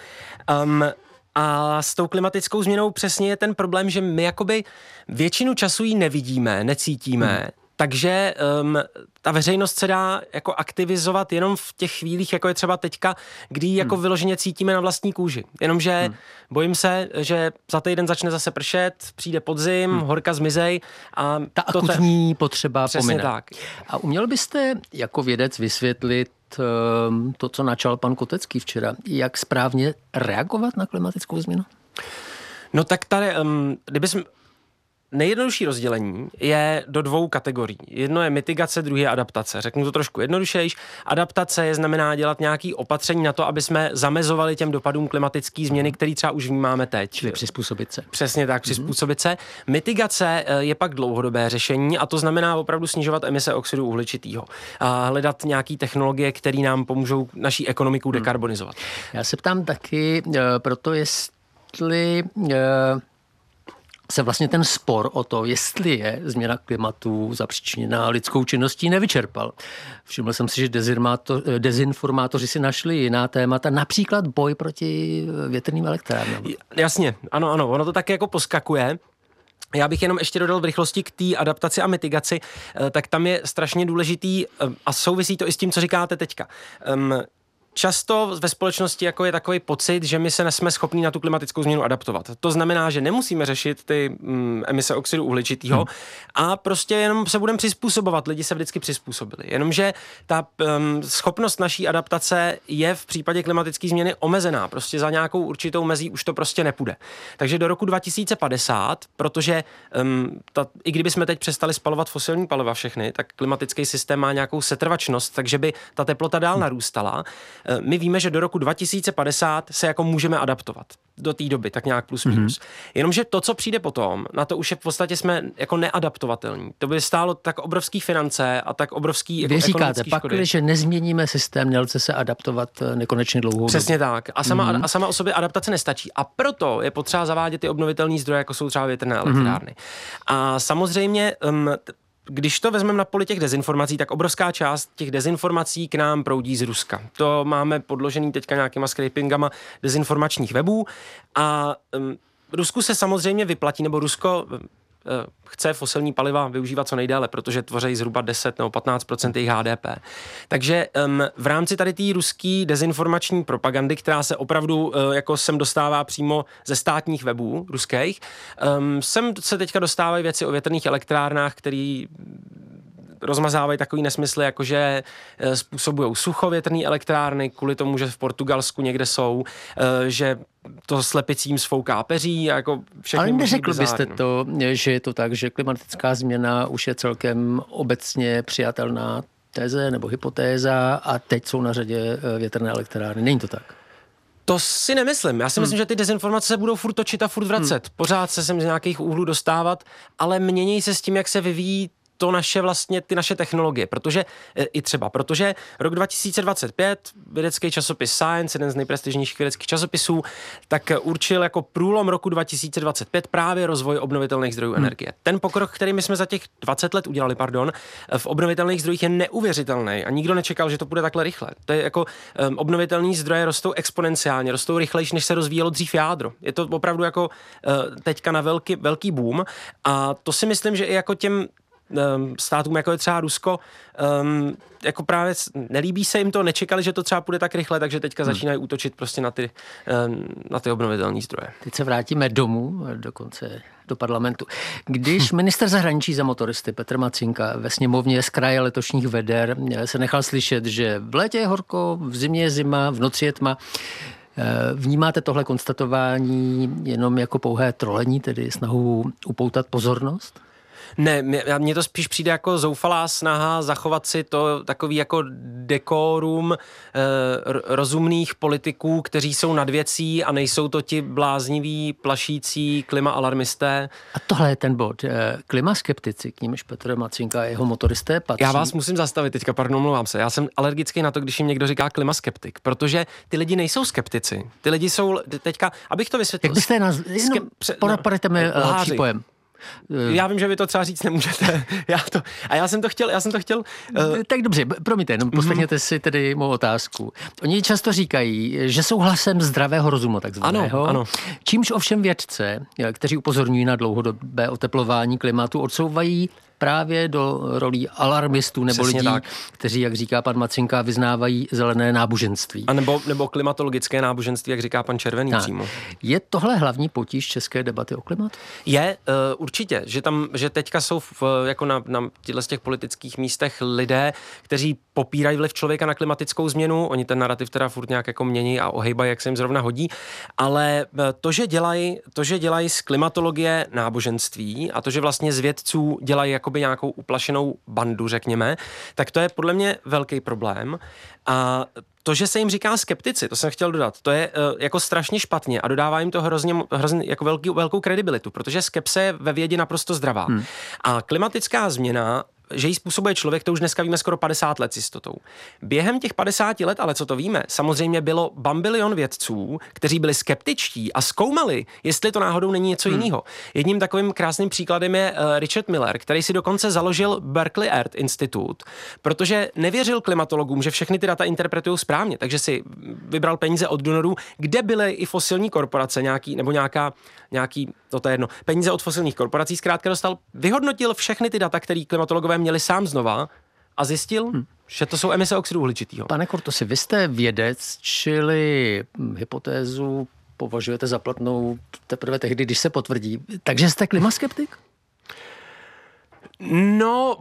A s tou klimatickou změnou přesně je ten problém, že my jakoby většinu času ji nevidíme, necítíme, takže ta veřejnost se dá jako aktivizovat jenom v těch chvílích, jako je třeba teďka, kdy jako vyloženě cítíme na vlastní kůži. Jenomže bojím se, že za týden začne zase pršet, přijde podzim, horka zmizej a ta akutní potřeba pomine. Tak. A uměl byste jako vědec vysvětlit to, co načal pan Kotecký včera, jak správně reagovat na klimatickou změnu? No tak tady, nejjednodušší rozdělení je do dvou kategorií. Jedno je mitigace, druhé je adaptace. Řeknu to trošku jednodušejš. Adaptace znamená dělat nějaké opatření na to, aby jsme zamezovali těm dopadům klimatické změny, které třeba už vnímáme teď. Čili přizpůsobit se. Přesně tak, přizpůsobit se. Mitigace je pak dlouhodobé řešení a to znamená opravdu snižovat emise oxidu uhličitého. A hledat nějaké technologie, které nám pomůžou naší ekonomiku dekarbonizovat. Já se ptám taky proto, jestli se vlastně ten spor o to, jestli je změna klimatu zapříčiněná lidskou činností, nevyčerpal. Všiml jsem si, že dezinformátoři si našli jiná témata, například boj proti větrným elektrárnám. Jasně, ano, ono to tak jako poskakuje. Já bych jenom ještě dodal v rychlosti k té adaptaci a mitigaci, tak tam je strašně důležitý a souvisí to i s tím, co říkáte teďka. Často ve společnosti jako je takový pocit, že my se nesme schopni na tu klimatickou změnu adaptovat. To znamená, že nemusíme řešit ty emise oxidu uhličitého a prostě jenom se budeme přizpůsobovat. Lidi se vždycky přizpůsobili. Jenomže ta schopnost naší adaptace je v případě klimatické změny omezená. Prostě za nějakou určitou mezí už to prostě nepůjde. Takže do roku 2050, protože i kdyby jsme teď přestali spalovat fosilní paliva všechny, tak klimatický systém má nějakou setrvačnost, takže by ta teplota dál narůstala. My víme, že do roku 2050 se jako můžeme adaptovat. Do té doby, tak nějak plus minus. Jenomže to, co přijde potom, na to už je v podstatě jsme jako neadaptovatelní. To by stálo tak obrovský finance a tak obrovský jako ekonomický škody. Vy říkáte, že nezměníme systém, nelze se adaptovat nekonečně dlouhou Přesně dobu. tak. A sama o sobě adaptace nestačí. A proto je potřeba zavádět ty obnovitelné zdroje, jako jsou třeba větrné elektrárny. A samozřejmě když to vezmeme na poli těch dezinformací, tak obrovská část těch dezinformací k nám proudí z Ruska. To máme podložený teďka nějakýma scrapingama dezinformačních webů a Rusku se samozřejmě vyplatí, nebo Rusko chce fosilní paliva využívat co nejdéle, protože tvoří zhruba 10 nebo 15% jejich HDP. Takže v rámci tady té ruský dezinformační propagandy, která se opravdu jako sem dostává přímo ze státních webů ruských, sem se teďka dostávají věci o větrných elektrárnách, který rozmazávají takový nesmysly, jako že způsobují sucho větrné elektrárny, kvůli tomu, že v Portugalsku někde jsou, že to slepicím sfouká peří a jako všechny. Ale neřekl byste to, že je to tak, že klimatická změna už je celkem obecně přijatelná teze nebo hypotéza a teď jsou na řadě větrné elektrárny. Není to tak? To si nemyslím. Já si myslím, že ty dezinformace se budou furt točit a furt vracet. Pořád se sem z nějakých úhlů dostávat, ale mění se s tím, jak se vyvíjí to naše vlastně, ty naše technologie, protože rok 2025, vědecký časopis Science, jeden z nejprestižnějších vědeckých časopisů, tak určil jako průlom roku 2025 právě rozvoj obnovitelných zdrojů energie. Ten pokrok, který my jsme za těch 20 let udělali, v obnovitelných zdrojích je neuvěřitelný a nikdo nečekal, že to bude takhle rychle. To je jako obnovitelné zdroje rostou exponenciálně, rostou rychlejší, než se rozvíjelo dřív jádro. Je to opravdu jako teďka na velký boom a to si myslím, že i jako těm státům, jako je třeba Rusko, jako právě nelíbí se jim to, nečekali, že to třeba půjde tak rychle, takže teďka začínají útočit prostě na ty obnovitelné zdroje. Teď se vrátíme domů, dokonce do parlamentu. Když ministr zahraničí za motoristy Petr Macinka ve sněmovně z kraje letošních veder se nechal slyšet, že v létě je horko, v zimě je zima, v noci je tma, vnímáte tohle konstatování jenom jako pouhé trolení, tedy snahu upoutat pozornost? Ne, mně to spíš přijde jako zoufalá snaha zachovat si to takový jako dekorum rozumných politiků, kteří jsou nad věcí a nejsou to ti blázniví, plašící klimaalarmisté. A tohle je ten bod. Klimaskeptici, k nímž Petr Macinka a jeho motoristé patří. Já vás musím zastavit teďka, omlouvám se. Já jsem alergický na to, když jim někdo říká klimaskeptik, protože ty lidi nejsou skeptici. Ty lidi jsou teďka, abych to vysvětlil. Jak byste nás poradte mi lepší pojem. Já vím, že vy to třeba říct nemůžete. Já jsem to chtěl. Tak dobře, promiňte, jenom poslechněte si tedy mou otázku. Oni často říkají, že jsou hlasem zdravého rozumu takzvaného. Ano. Čímž ovšem vědce, kteří upozorňují na dlouhodobé oteplování klimatu, odsouvají právě do rolí alarmistů nebo přesně lidí, tak, kteří, jak říká pan Macinka, vyznávají zelené náboženství. A nebo klimatologické náboženství, jak říká pan Červený přímo. Je tohle hlavní potíž české debaty o klimatu? Je určitě, že teďka jsou jako na těchto těch politických místech lidé, kteří popírají vliv člověka na klimatickou změnu. Oni ten narrativ teda furt nějak jako mění a ohejbají, jak se jim zrovna hodí. Ale to, že dělají z klimatologie náboženství a to, že vlastně z vědců dělají jakoby nějakou uplašenou bandu, řekněme, tak to je podle mě velký problém. A to, že se jim říká skeptici, to jsem chtěl dodat, to je jako strašně špatně a dodává jim to hrozně jako velkou kredibilitu, protože skepse je ve vědě naprosto zdravá. A klimatická změna že ji způsobuje člověk, to už dneska víme skoro 50 let s jistotou. Během těch 50 let, ale co to víme, samozřejmě bylo bambilion vědců, kteří byli skeptičtí a zkoumali, jestli to náhodou není něco jiného. Jedním takovým krásným příkladem je Richard Miller, který si dokonce založil Berkeley Earth Institute, protože nevěřil klimatologům, že všechny ty data interpretují správně, takže si vybral peníze od donorů, kde byly i fosilní korporace, to je jedno, peníze od fosilních korporací zkrátka dostal, vyhodnotil všechny ty data, které klimatologové měli sám znova a zjistil, že to jsou emise oxidu uhličitého. Pane Kortusi, vy jste vědec, čili hypotézu považujete za platnou teprve tehdy, když se potvrdí. Takže jste klimaskeptik? No,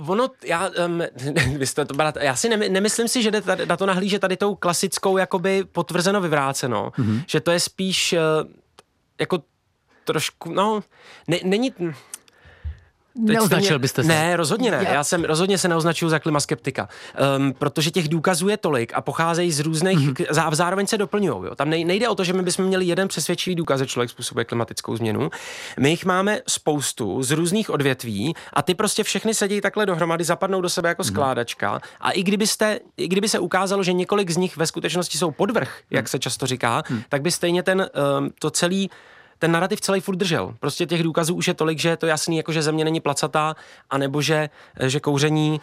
já si nemyslím si, že jde na to nahlížet tady tou klasickou jakoby potvrzeno vyvráceno, že to je spíš jako trošku, není... Neoznačil byste se? Ne, rozhodně ne. Já jsem rozhodně se neoznačuju za klimaskeptika. Protože těch důkazů je tolik a pocházejí z různých, a zároveň se doplňují. Tam nejde o to, že my bychom měli jeden přesvědčivý důkaz, že člověk způsobuje klimatickou změnu. My jich máme spoustu z různých odvětví a ty prostě všechny sedí takhle dohromady, zapadnou do sebe jako skládačka a i kdyby se ukázalo, že několik z nich ve skutečnosti jsou podvrh, jak se často říká, tak by stejně ten narrativ celý furt držel. Prostě těch důkazů už je tolik, že je to jasný, jako že země není placatá, anebo že kouření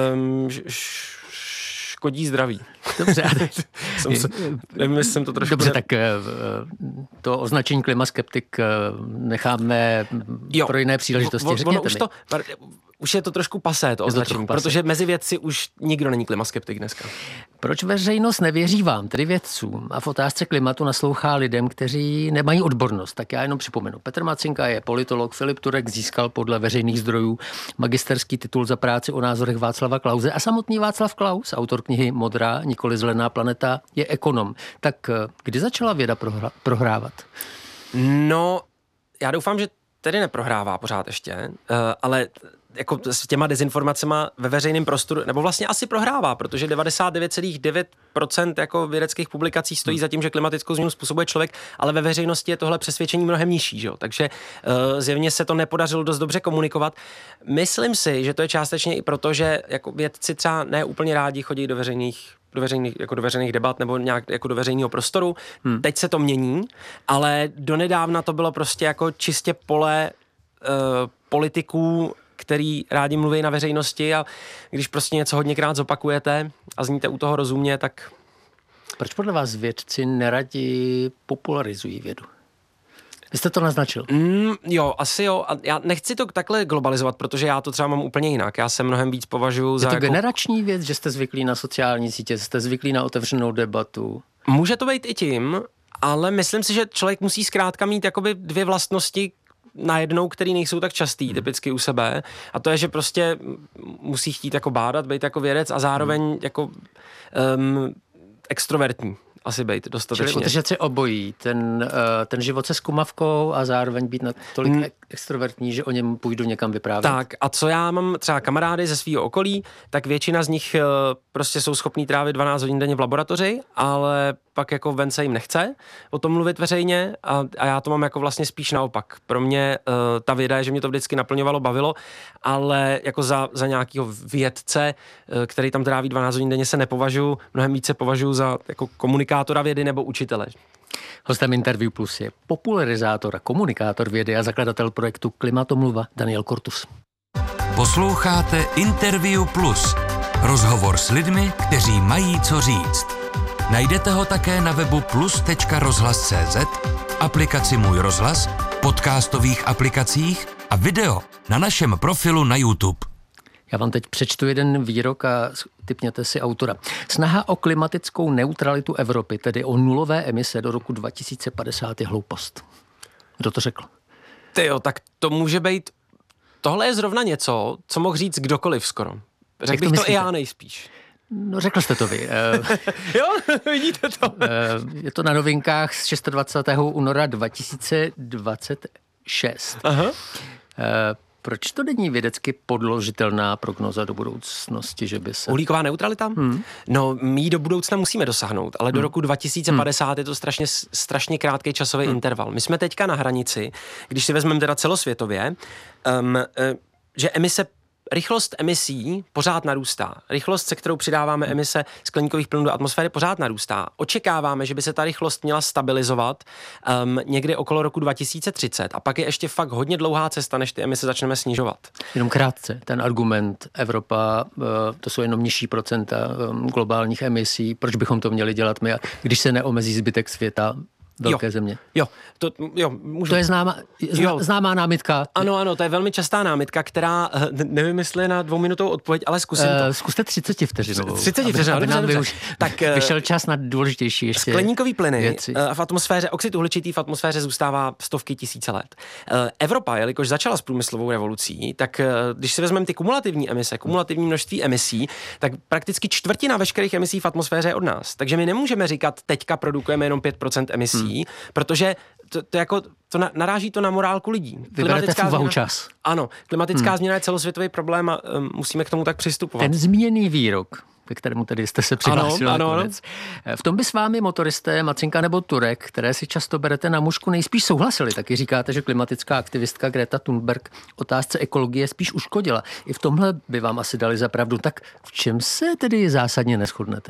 škodí zdraví. Dobře. Nevím, jestli jsem to trošku... Dobře, tak to označení klimaskeptik necháme pro jiné příležitosti. Řekněte mi. Už je to trošku pasé, to označení, protože mezi vědci už nikdo není klimaskeptik dneska. Proč veřejnost nevěří vám, tedy vědcům, a v otázce klimatu naslouchá lidem, kteří nemají odbornost? Tak já jenom připomenu. Petr Macinka je politolog, Filip Turek získal podle veřejných zdrojů magisterský titul za práci o názorech Václava Klause a samotný Václav Klaus, autor knihy Modrá, nikoli zelená planeta, je ekonom. Tak kdy začala věda prohrávat? No, já doufám, že tedy neprohrává pořád ještě, ale jako s těma dezinformacema ve veřejném prostoru, nebo vlastně asi prohrává, protože 99,9% jako vědeckých publikací stojí za tím, že klimatickou změnu způsobuje člověk, ale ve veřejnosti je tohle přesvědčení mnohem nižší, že jo? Takže zjevně se to nepodařilo dost dobře komunikovat. Myslím si, že to je částečně i proto, že jako vědci třeba ne úplně rádi chodí do veřejných debat nebo nějak jako do veřejného prostoru. Teď se to mění, ale donedávna to bylo prostě jako čistě pole politiků, který rádi mluví na veřejnosti a když prostě něco hodněkrát zopakujete a zníte u toho rozumně, tak... Proč podle vás vědci neradi popularizují vědu? Vy jste to naznačil. Jo, asi jo. A já nechci to takhle globalizovat, protože já to třeba mám úplně jinak. Já se mnohem víc považuji za... Je to generační věc, že jste zvyklí na sociální sítě, jste zvyklí na otevřenou debatu? Může to být i tím, ale myslím si, že člověk musí zkrátka mít jakoby dvě vlastnosti najednou, který nejsou tak častý, typicky u sebe. A to je, že prostě musí chtít jako bádat, být jako vědec a zároveň jako extrovertní. Asi být dostatečně. Čili udržet si obojí, ten život se zkumavkou a zároveň být natolik extrovertní, že o něm půjdu někam vyprávět. Tak a co já mám třeba kamarády ze svého okolí, tak většina z nich prostě jsou schopní trávit 12 hodin denně v laboratoři, ale pak jako ven se jim nechce o tom mluvit veřejně a já to mám jako vlastně spíš naopak. Pro mě ta věda je, že mě to vždycky naplňovalo, bavilo, ale jako za nějakého vědce, který tam tráví 12 hodin denně, se nepovažuji, mnohem více považuji za jako komunikátora vědy nebo učitele. Hostem Interview Plus je popularizátor a komunikátor vědy a zakladatel projektu Klimatomluva Daniel Kortus. Posloucháte Interview Plus. Rozhovor s lidmi, kteří mají co říct. Najdete ho také na webu plus.rozhlas.cz, aplikaci Můj rozhlas, podcastových aplikacích a video na našem profilu na YouTube. Já vám teď přečtu jeden výrok a tipněte si autora. Snaha o klimatickou neutralitu Evropy, tedy o nulové emise do roku 2050 je hloupost. Kdo to řekl? Tyjo, tak to může být... Tohle je zrovna něco, co mohl říct kdokoliv skoro. Řekl bych to i já nejspíš. No řekl jste to vy. Jo, vidíte to. Je to na Novinkách z 26. února 2026. Aha. Proč to není vědecky podložitelná prognoza do budoucnosti, že by se... Uhlíková neutralita? No, my do budoucna musíme dosáhnout, ale do roku 2050 je to strašně krátký časový interval. My jsme teďka na hranici, když si vezmeme teda celosvětově, že emise rychlost emisí pořád narůstá. Rychlost, se kterou přidáváme emise skleníkových plynů do atmosféry, pořád narůstá. Očekáváme, že by se ta rychlost měla stabilizovat někdy okolo roku 2030 a pak je ještě fakt hodně dlouhá cesta, než ty emise začneme snižovat. Jenom krátce, ten argument Evropa, to jsou jenom nižší procenta globálních emisí, proč bychom to měli dělat my, když se neomezí zbytek světa, velké země. Můžu. To je známá námitka. Ano, to je velmi častá námitka, která, nevím, jestli je na 2minutovou odpověď, ale zkusím to. Zkuste 30 vteřinovou. 30 vteřinovou, dobře. Tak vyšel čas na důležitější ještě skleníkový plyny věci. V atmosféře, oxid uhličitý v atmosféře zůstává stovky tisíce let. Evropa, jelikož začala s průmyslovou revolucí, tak když si vezmeme ty kumulativní emise, kumulativní množství emisí, tak prakticky čtvrtina veškerých emisí v atmosféře je od nás. Takže my nemůžeme říkat, teďka produkujeme jenom 5% emisí, protože to naráží to na morálku lidí. Vyberete v úvahu čas. Ano, klimatická změna je celosvětový problém a musíme k tomu tak přistupovat. Ten zmíněný výrok, ke kterému tedy jste se přihlásil nakonec. V tom by s vámi motoristé Macinka nebo Turek, které si často berete na mužku, nejspíš souhlasili. Taky říkáte, že klimatická aktivistka Greta Thunberg otázce ekologie spíš uškodila. I v tomhle by vám asi dali za pravdu. Tak v čem se tedy zásadně neshodnete?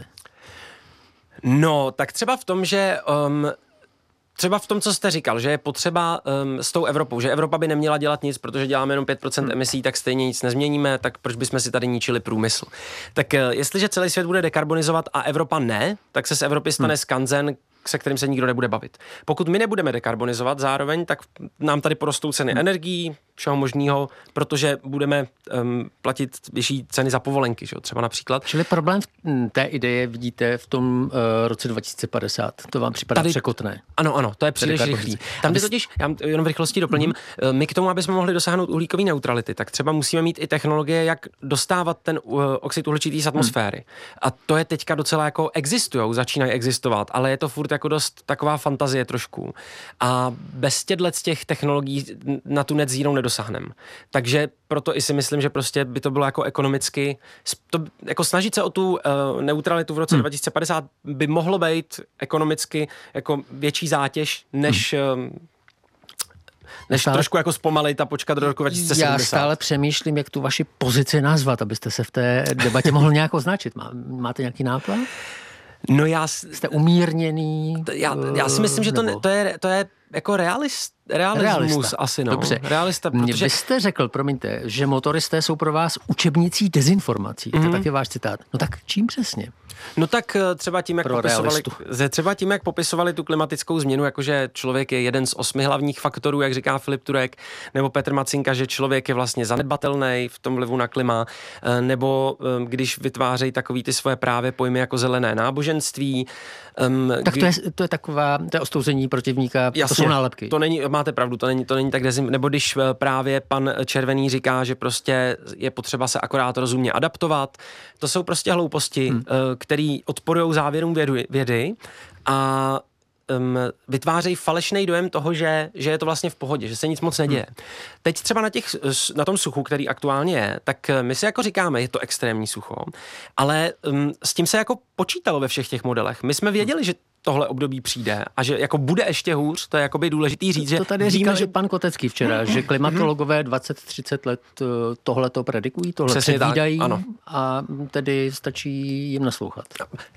No, tak třeba v tom, že třeba v tom, co jste říkal, že je potřeba s tou Evropou, že Evropa by neměla dělat nic, protože děláme jenom 5% emisí, tak stejně nic nezměníme, tak proč bychom si tady ničili průmysl. Tak jestliže celý svět bude dekarbonizovat a Evropa ne, tak se z Evropy stane skanzen, se kterým se nikdo nebude bavit. Pokud my nebudeme dekarbonizovat zároveň, tak nám tady porostou ceny energií, všeho možného, protože budeme platit vyšší ceny za povolenky, že? Třeba například. Čili problém v té ideje vidíte v tom roce 2050. To vám připadá překotné. Ano, to je příliš rychlý. Tam by totiž, já jenom v rychlosti doplním, my k tomu, aby jsme mohli dosáhnout uhlíkové neutrality, tak třeba musíme mít i technologie, jak dostávat ten oxid uhličitý z atmosféry. A to je teďka docela jako začínají existovat, ale je to furt jako dost taková fantazie trošku. A bez těch technologií na tu net zero nedosáhneme. Takže proto i si myslím, že prostě by to bylo jako ekonomicky, jako snažit se o tu neutralitu v roce 2050 by mohlo být ekonomicky jako větší zátěž, než trošku jako zpomalit a počkat do roku 2070. Já stále přemýšlím, jak tu vaši pozici nazvat, abyste se v té debatě mohl nějak označit. Máte nějaký nápad? No jste umírněný? Já si myslím, že to je jako realismus asi, no. Dobře. Realista, protože... Vy jste řekl, promiňte, že motoristé jsou pro vás učebnicí dezinformací. To tak je váš citát. No tak čím přesně? No tak třeba tím, jak popisovali tu klimatickou změnu, jakože člověk je jeden z 8 hlavních faktorů, jak říká Filip Turek, nebo Petr Macinka, že člověk je vlastně zanedbatelný v tom vlivu na klima, nebo když vytvářejí takový ty svoje právě pojmy jako zelené náboženství. Tak to je taková, to je ostouzení protivníka, to jsou nálepky. To není, máte pravdu, to není tak nebo když právě pan Červený říká, že prostě je potřeba se akorát rozumně adaptovat, to jsou prostě hlouposti, který odporují závěrům vědy a vytvářejí falešný dojem toho, že je to vlastně v pohodě, že se nic moc neděje. Teď třeba na tom suchu, který aktuálně je, tak my si jako říkáme, je to extrémní sucho, ale s tím se jako počítalo ve všech těch modelech. My jsme věděli, že tohle období přijde a že jako bude ještě hůř, to je jakoby důležitý říct, že... To tady říkal, že pan Kotecký včera, že klimatologové 20-30 let tohle to predikují, tohle předvídají a tedy stačí jim naslouchat.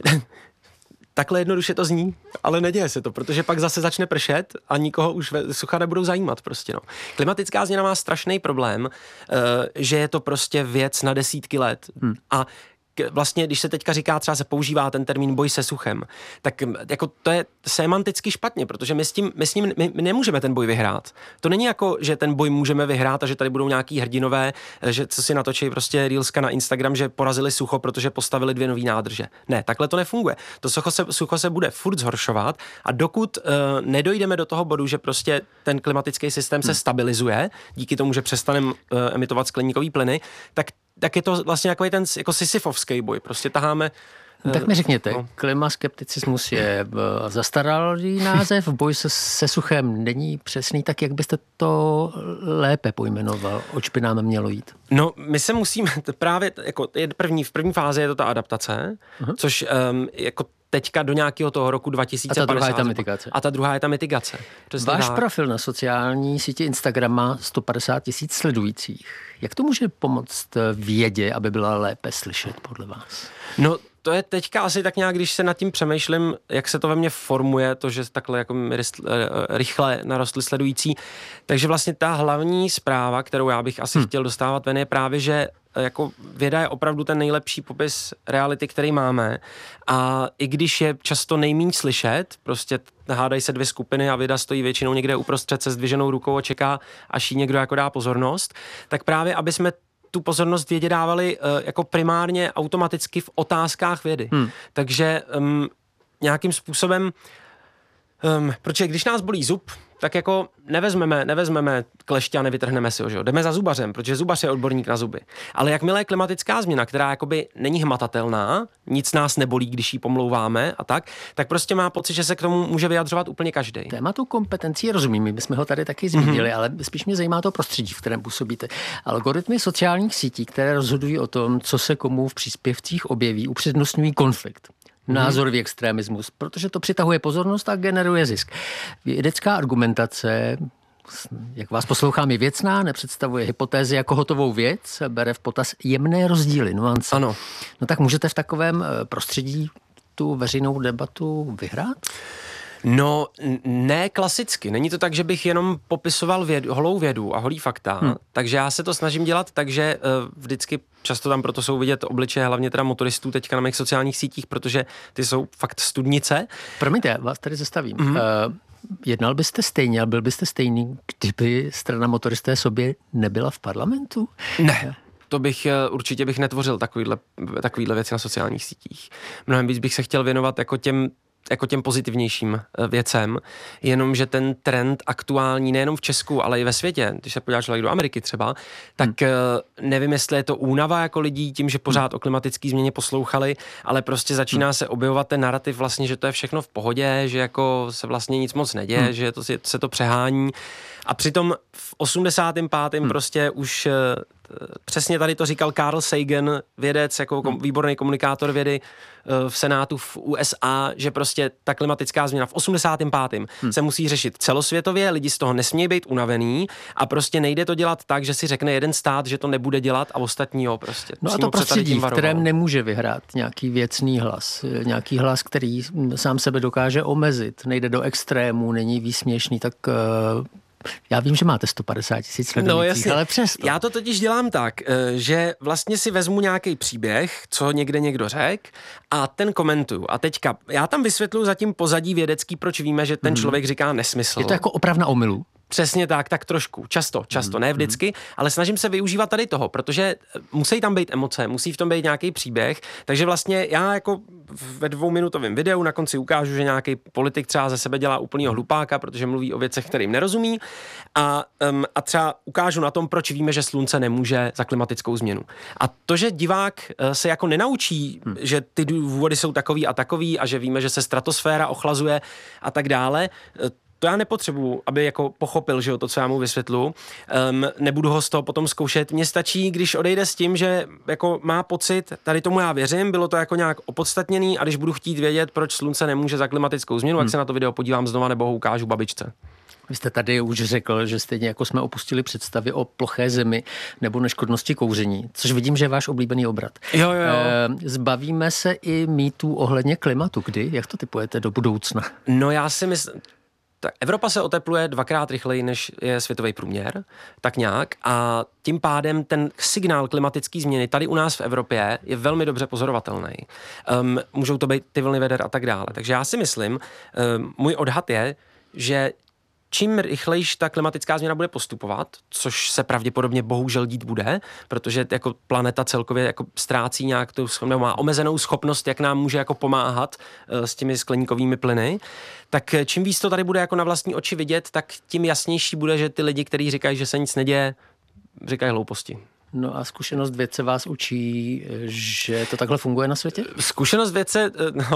Takhle jednoduše to zní, ale neděje se to, protože pak zase začne pršet a nikoho už sucha nebudou zajímat prostě, no. Klimatická změna má strašný problém, že je to prostě věc na desítky let a vlastně, když se teďka říká, třeba se používá ten termín boj se suchem, tak jako to je semanticky špatně, protože my nemůžeme ten boj vyhrát. To není jako, že ten boj můžeme vyhrát a že tady budou nějaký hrdinové, že co si natočí prostě reelska na Instagram, že porazili sucho, protože postavili 2 nový nádrže. Ne, takhle to nefunguje. To sucho se bude furt zhoršovat a dokud nedojdeme do toho bodu, že prostě ten klimatický systém se stabilizuje, díky tomu, že přestaneme emitovat skleníkový plyny, tak je to vlastně takový ten jako sisyfovský boj. Prostě taháme... Tak mi řekněte, klimaskepticismus je zastaralý název, boj se suchem není přesný, tak jak byste to lépe pojmenoval? Oč by nám mělo jít? No, my se musíme právě, jako v první fázi je to ta adaptace, což jako teďka do nějakého toho roku 2050. A ta druhá je ta mitigace. A ta druhá je ta mitigace. Váš profil na sociální síti Instagram má 150 000 sledujících. Jak to může pomoct vědě, aby byla lépe slyšet podle vás? No, to je teďka asi tak nějak, když se nad tím přemýšlím, jak se to ve mně formuje, to, že takhle jako rychle narostly sledující. Takže vlastně ta hlavní zpráva, kterou já bych asi chtěl dostávat ven, je právě, že jako věda je opravdu ten nejlepší popis reality, který máme, a i když je často nejméně slyšet, prostě hádají se dvě skupiny a věda stojí většinou někde uprostřed se zdviženou rukou a čeká, až jí někdo jako dá pozornost, tak právě, aby jsme tu pozornost vědě dávali jako primárně automaticky v otázkách vědy. Takže nějakým způsobem, protože když nás bolí zub, tak jako nevezmeme kleště a nevytrhneme si ho, že jo? Jdeme za zubařem, protože zubař je odborník na zuby. Ale jakmile je klimatická změna, která jakoby není hmatatelná, nic nás nebolí, když ji pomlouváme a tak prostě má pocit, že se k tomu může vyjadřovat úplně každý. Tématu kompetencí rozumím, my jsme ho tady taky zmínili, ale spíš mě zajímá to prostředí, v kterém působíte. Algoritmy sociálních sítí, které rozhodují o tom, co se komu v příspěvcích objeví, upřednostňují konflikt. Názorový extremismus, protože to přitahuje pozornost a generuje zisk. Vědecká argumentace, jak vás poslouchám, je věcná, nepředstavuje hypotézy jako hotovou věc, bere v potaz jemné rozdíly, nuance. Ano. No tak můžete v takovém prostředí tu veřejnou debatu vyhrát? No, ne klasicky. Není to tak, že bych jenom popisoval holou vědu a holý fakta, takže já se to snažím dělat tak, že vždycky často tam proto jsou vidět obličeje, hlavně teda motoristů teďka na mých sociálních sítích, protože ty jsou fakt studnice. Promiňte, vás tady zastavím. Jednal byste stejně, ale byl byste stejný, kdyby strana Motoristé sobě nebyla v parlamentu? Ne. To určitě bych netvořil takovýhle věci na sociálních sítích. Mnohem víc bych se chtěl věnovat jako těm pozitivnějším věcem, jenomže ten trend aktuální nejenom v Česku, ale i ve světě, když se podívá člověk do Ameriky třeba, tak nevím, jestli je to únava jako lidí tím, že pořád o klimatické změně poslouchali, ale prostě začíná se objevovat ten narrativ vlastně, že to je všechno v pohodě, že jako se vlastně nic moc neděje, že se to přehání. A přitom v 85. prostě už přesně tady to říkal Carl Sagan, vědec, jako výborný komunikátor vědy v Senátu v USA, že prostě ta klimatická změna v 85. se musí řešit celosvětově, lidi z toho nesmějí být unavený a prostě nejde to dělat tak, že si řekne jeden stát, že to nebude dělat a ostatní jo prostě. No a to prostředí, v kterém nemůže vyhrát nějaký věcný hlas, který sám sebe dokáže omezit, nejde do extrému, není výsměšný, tak já vím, že máte 150 000 sledujících, ale přesto. Já to totiž dělám tak, že vlastně si vezmu nějaký příběh, co někdo řekl a ten komentuju. A teďka já tam vysvětluji zatím pozadí vědecký, proč víme, že ten člověk říká nesmysl. Je to jako opravna omylu? Přesně tak trošku, často, ne vždycky, ale snažím se využívat tady toho, protože musí tam být emoce, musí v tom být nějaký příběh, takže vlastně já jako ve 2minutovém videu na konci ukážu, že nějaký politik třeba ze sebe dělá úplnýho hlupáka, protože mluví o věcech, kterým nerozumí a třeba ukážu na tom, proč víme, že slunce nemůže za klimatickou změnu. A to, že divák se jako nenaučí, že ty důvody jsou takový a takový a že víme, že se stratosféra ochlazuje a tak dále, to já nepotřebuju, aby jako pochopil, že jo, to, co já mu vysvětlu. Nebudu ho z toho potom zkoušet. Mně stačí, když odejde s tím, že jako má pocit, tady tomu já věřím, bylo to jako nějak opodstatněný a když budu chtít vědět, proč slunce nemůže za klimatickou změnu, jak se na to video podívám znova nebo ho ukážu babičce. Vy jste tady už řekl, že stejně jako jsme opustili představy o ploché zemi nebo neškodnosti kouření, což vidím, že je váš oblíbený obrat. Jo. Zbavíme se i mýtů ohledně klimatu. Kdy? Jak to typujete do budoucna? No já si myslím, tak Evropa se otepluje 2x rychleji, než je světový průměr, tak nějak, a tím pádem ten signál klimatické změny tady u nás v Evropě je velmi dobře pozorovatelný. Můžou to být ty vlny veder a tak dále. Takže já si myslím, můj odhad je, že čím rychlejší ta klimatická změna bude postupovat, což se pravděpodobně bohužel dít bude, protože jako planeta celkově jako ztrácí nějak nebo má omezenou schopnost, jak nám může jako pomáhat s těmi skleníkovými plyny, tak čím víc to tady bude jako na vlastní oči vidět, tak tím jasnější bude, že ty lidi, kteří říkají, že se nic neděje, říkají hlouposti. No a zkušenost vědce vás učí, že to takhle funguje na světě? Zkušenost vědce,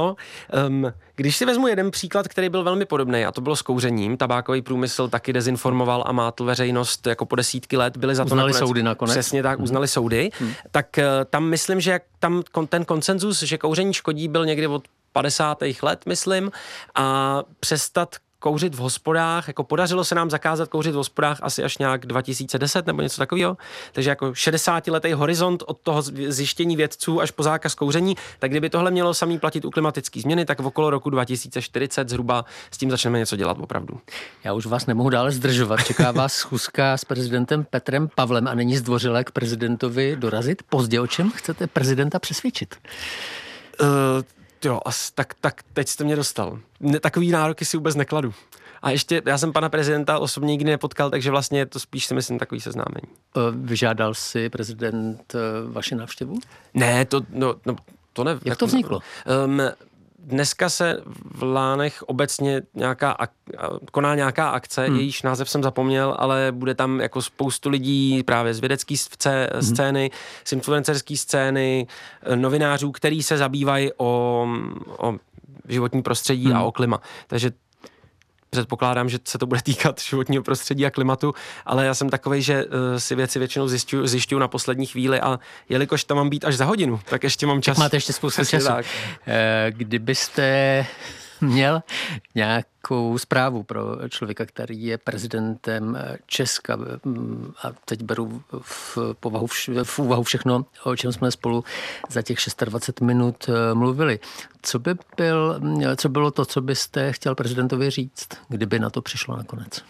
když si vezmu jeden příklad, který byl velmi podobný, a to bylo s kouřením, tabákový průmysl taky dezinformoval a mátl veřejnost jako po desítky let, byli za to uznali soudy nakonec. Přesně tak, uznali soudy. Tak tam myslím, že tam ten konsenzus, že kouření škodí, byl někdy od 50. let, myslím, a přestat kouřit v hospodách, jako podařilo se nám zakázat kouřit v hospodách asi až nějak 2010 nebo něco takového, takže jako 60letý horizont od toho zjištění vědců až po zákaz kouření, tak kdyby tohle mělo samý platit u klimatické změny, tak v okolo roku 2040 zhruba s tím začneme něco dělat opravdu. Já už vás nemohu dále zdržovat. Čeká vás schůzka s prezidentem Petrem Pavlem a není zdvořilé k prezidentovi dorazit? Pozdě, o čem chcete prezidenta přesvědčit? Jo, tak teď jste mě dostal. Takový nároky si vůbec nekladu. A ještě, já jsem pana prezidenta osobně nikdy nepotkal, takže vlastně je to spíš si myslím takový seznámení. Vyžádal si prezident vaši návštěvu? Ne, to ne. Jak to vzniklo? Dneska se v Lánech obecně koná nějaká akce, jejíž název jsem zapomněl, ale bude tam jako spoustu lidí právě z vědecké scény, z influencerské scény, novinářů, který se zabývají o životní prostředí a o klima. Takže předpokládám, že se to bude týkat životního prostředí a klimatu, ale já jsem takovej, že si věci většinou zjišťuju na poslední chvíli a jelikož tam mám být až za hodinu, tak ještě mám čas. Tak máte ještě spoustu času. Kdybyste měl nějakou zprávu pro člověka, který je prezidentem Česka a teď beru v úvahu všechno, o čem jsme spolu za těch 26 minut mluvili. Co bylo to, co byste chtěl prezidentovi říct, kdyby na to přišlo nakonec?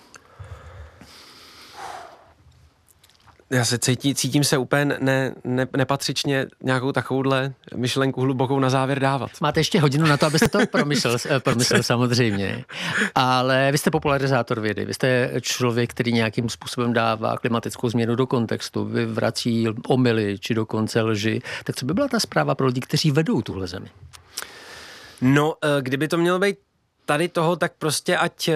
Já se cítím se úplně nepatřičně nějakou takovouhle myšlenku hlubokou na závěr dávat. Máte ještě hodinu na to, abyste to promyslel samozřejmě. Ale vy jste popularizátor vědy, vy jste člověk, který nějakým způsobem dává klimatickou změnu do kontextu, vyvrací omyly či dokonce lži. Tak co by byla ta zpráva pro lidi, kteří vedou tuhle zemi? No, kdyby to mělo být tady toho, tak prostě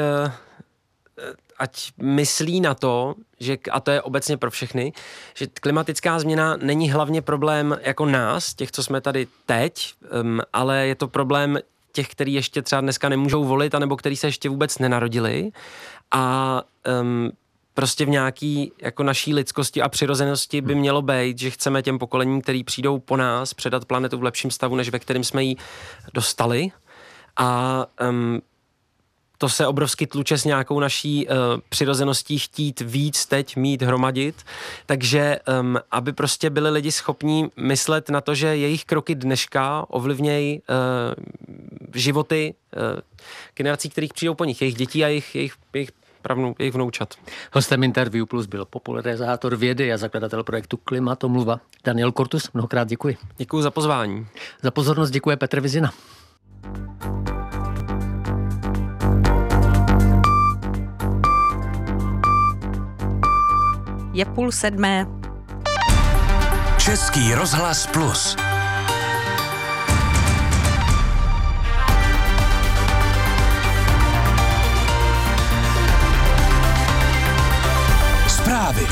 ať myslí na to, že, a to je obecně pro všechny, že klimatická změna není hlavně problém jako nás, těch, co jsme tady teď, ale je to problém těch, kteří ještě třeba dneska nemůžou volit, anebo kteří se ještě vůbec nenarodili. A prostě v nějaký jako naší lidskosti a přirozenosti by mělo být, že chceme těm pokolením, který přijdou po nás, předat planetu v lepším stavu, než ve kterém jsme ji dostali. A to se obrovsky tluče s nějakou naší přirozeností chtít víc teď mít hromadit, takže aby prostě byli lidi schopní myslet na to, že jejich kroky dneška ovlivnějí životy generací, kterých přijdou po nich, jejich dětí a jejich vnoučat. Hostem Interview Plus byl popularizátor vědy a zakladatel projektu Klimatomluva Daniel Kortus. Mnohokrát děkuji. Děkuji za pozvání. Za pozornost děkuje Petr Vizina. Je 6:30. Český rozhlas Plus. Zprávy.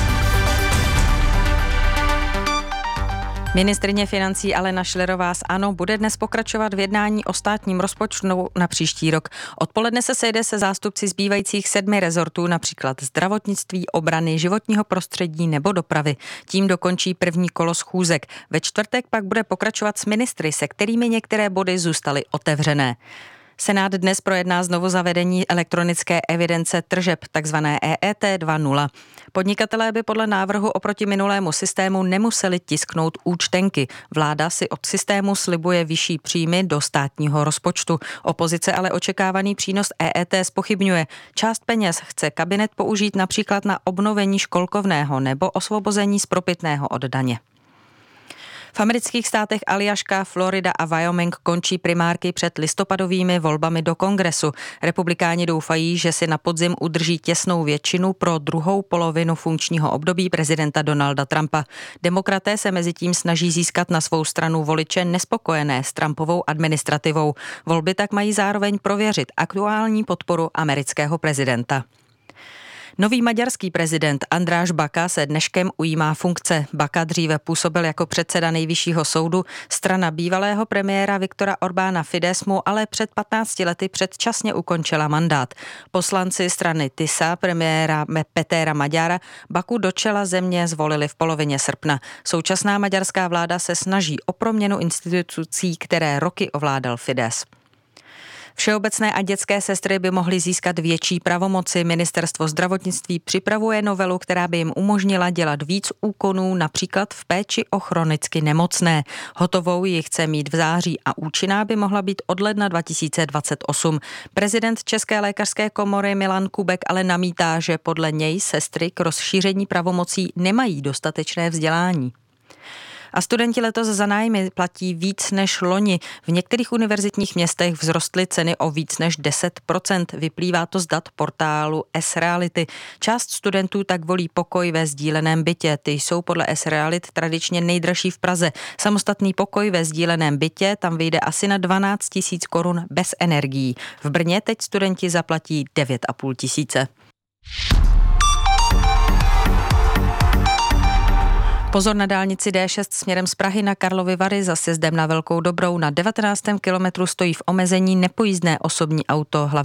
Ministryně financí Alena Schillerová z ANO bude dnes pokračovat v jednání o státním rozpočtu na příští rok. Odpoledne se sejde se zástupci zbývajících 7 rezortů, například zdravotnictví, obrany, životního prostředí nebo dopravy. Tím dokončí první kolo schůzek. Ve čtvrtek pak bude pokračovat s ministry, se kterými některé body zůstaly otevřené. Senát dnes projedná znovu zavedení elektronické evidence tržeb, takzvané EET 2.0. Podnikatelé by podle návrhu oproti minulému systému nemuseli tisknout účtenky. Vláda si od systému slibuje vyšší příjmy do státního rozpočtu. Opozice ale očekávaný přínos EET zpochybňuje. Část peněz chce kabinet použít například na obnovení školkovného nebo osvobození z propitného od daně. V amerických státech Aljaška, Florida a Wyoming končí primárky před listopadovými volbami do Kongresu. Republikáni doufají, že si na podzim udrží těsnou většinu pro druhou polovinu funkčního období prezidenta Donalda Trumpa. Demokraté se mezitím snaží získat na svou stranu voliče nespokojené s Trumpovou administrativou. Volby tak mají zároveň prověřit aktuální podporu amerického prezidenta. Nový maďarský prezident András Baka se dneškem ujímá funkce. Baka dříve působil jako předseda Nejvyššího soudu. Strana bývalého premiéra Viktora Orbána Fidesz mu ale před 15 lety předčasně ukončila mandát. Poslanci strany TISA premiéra Petéra Maďara Baku do čela země zvolili v polovině srpna. Současná maďarská vláda se snaží o proměnu institucí, které roky ovládal Fidesz. Všeobecné a dětské sestry by mohly získat větší pravomoci. Ministerstvo zdravotnictví připravuje novelu, která by jim umožnila dělat víc úkonů, například v péči o chronicky nemocné. Hotovou ji chce mít v září a účinná by mohla být od ledna 2028. Prezident České lékařské komory Milan Kubek ale namítá, že podle něj sestry k rozšíření pravomocí nemají dostatečné vzdělání. A studenti letos za nájmy platí víc než loni. V některých univerzitních městech vzrostly ceny o víc než 10%. Vyplývá to z dat portálu S-Reality. Část studentů tak volí pokoj ve sdíleném bytě. Ty jsou podle S-Reality tradičně nejdražší v Praze. Samostatný pokoj ve sdíleném bytě tam vyjde asi na 12 000 korun bez energií. V Brně teď studenti zaplatí 9 500. Pozor na dálnici D6 směrem z Prahy na Karlovy Vary za sjezdem na Velkou Dobrou. Na 19. kilometru stojí v omezení nepojízdné osobní auto.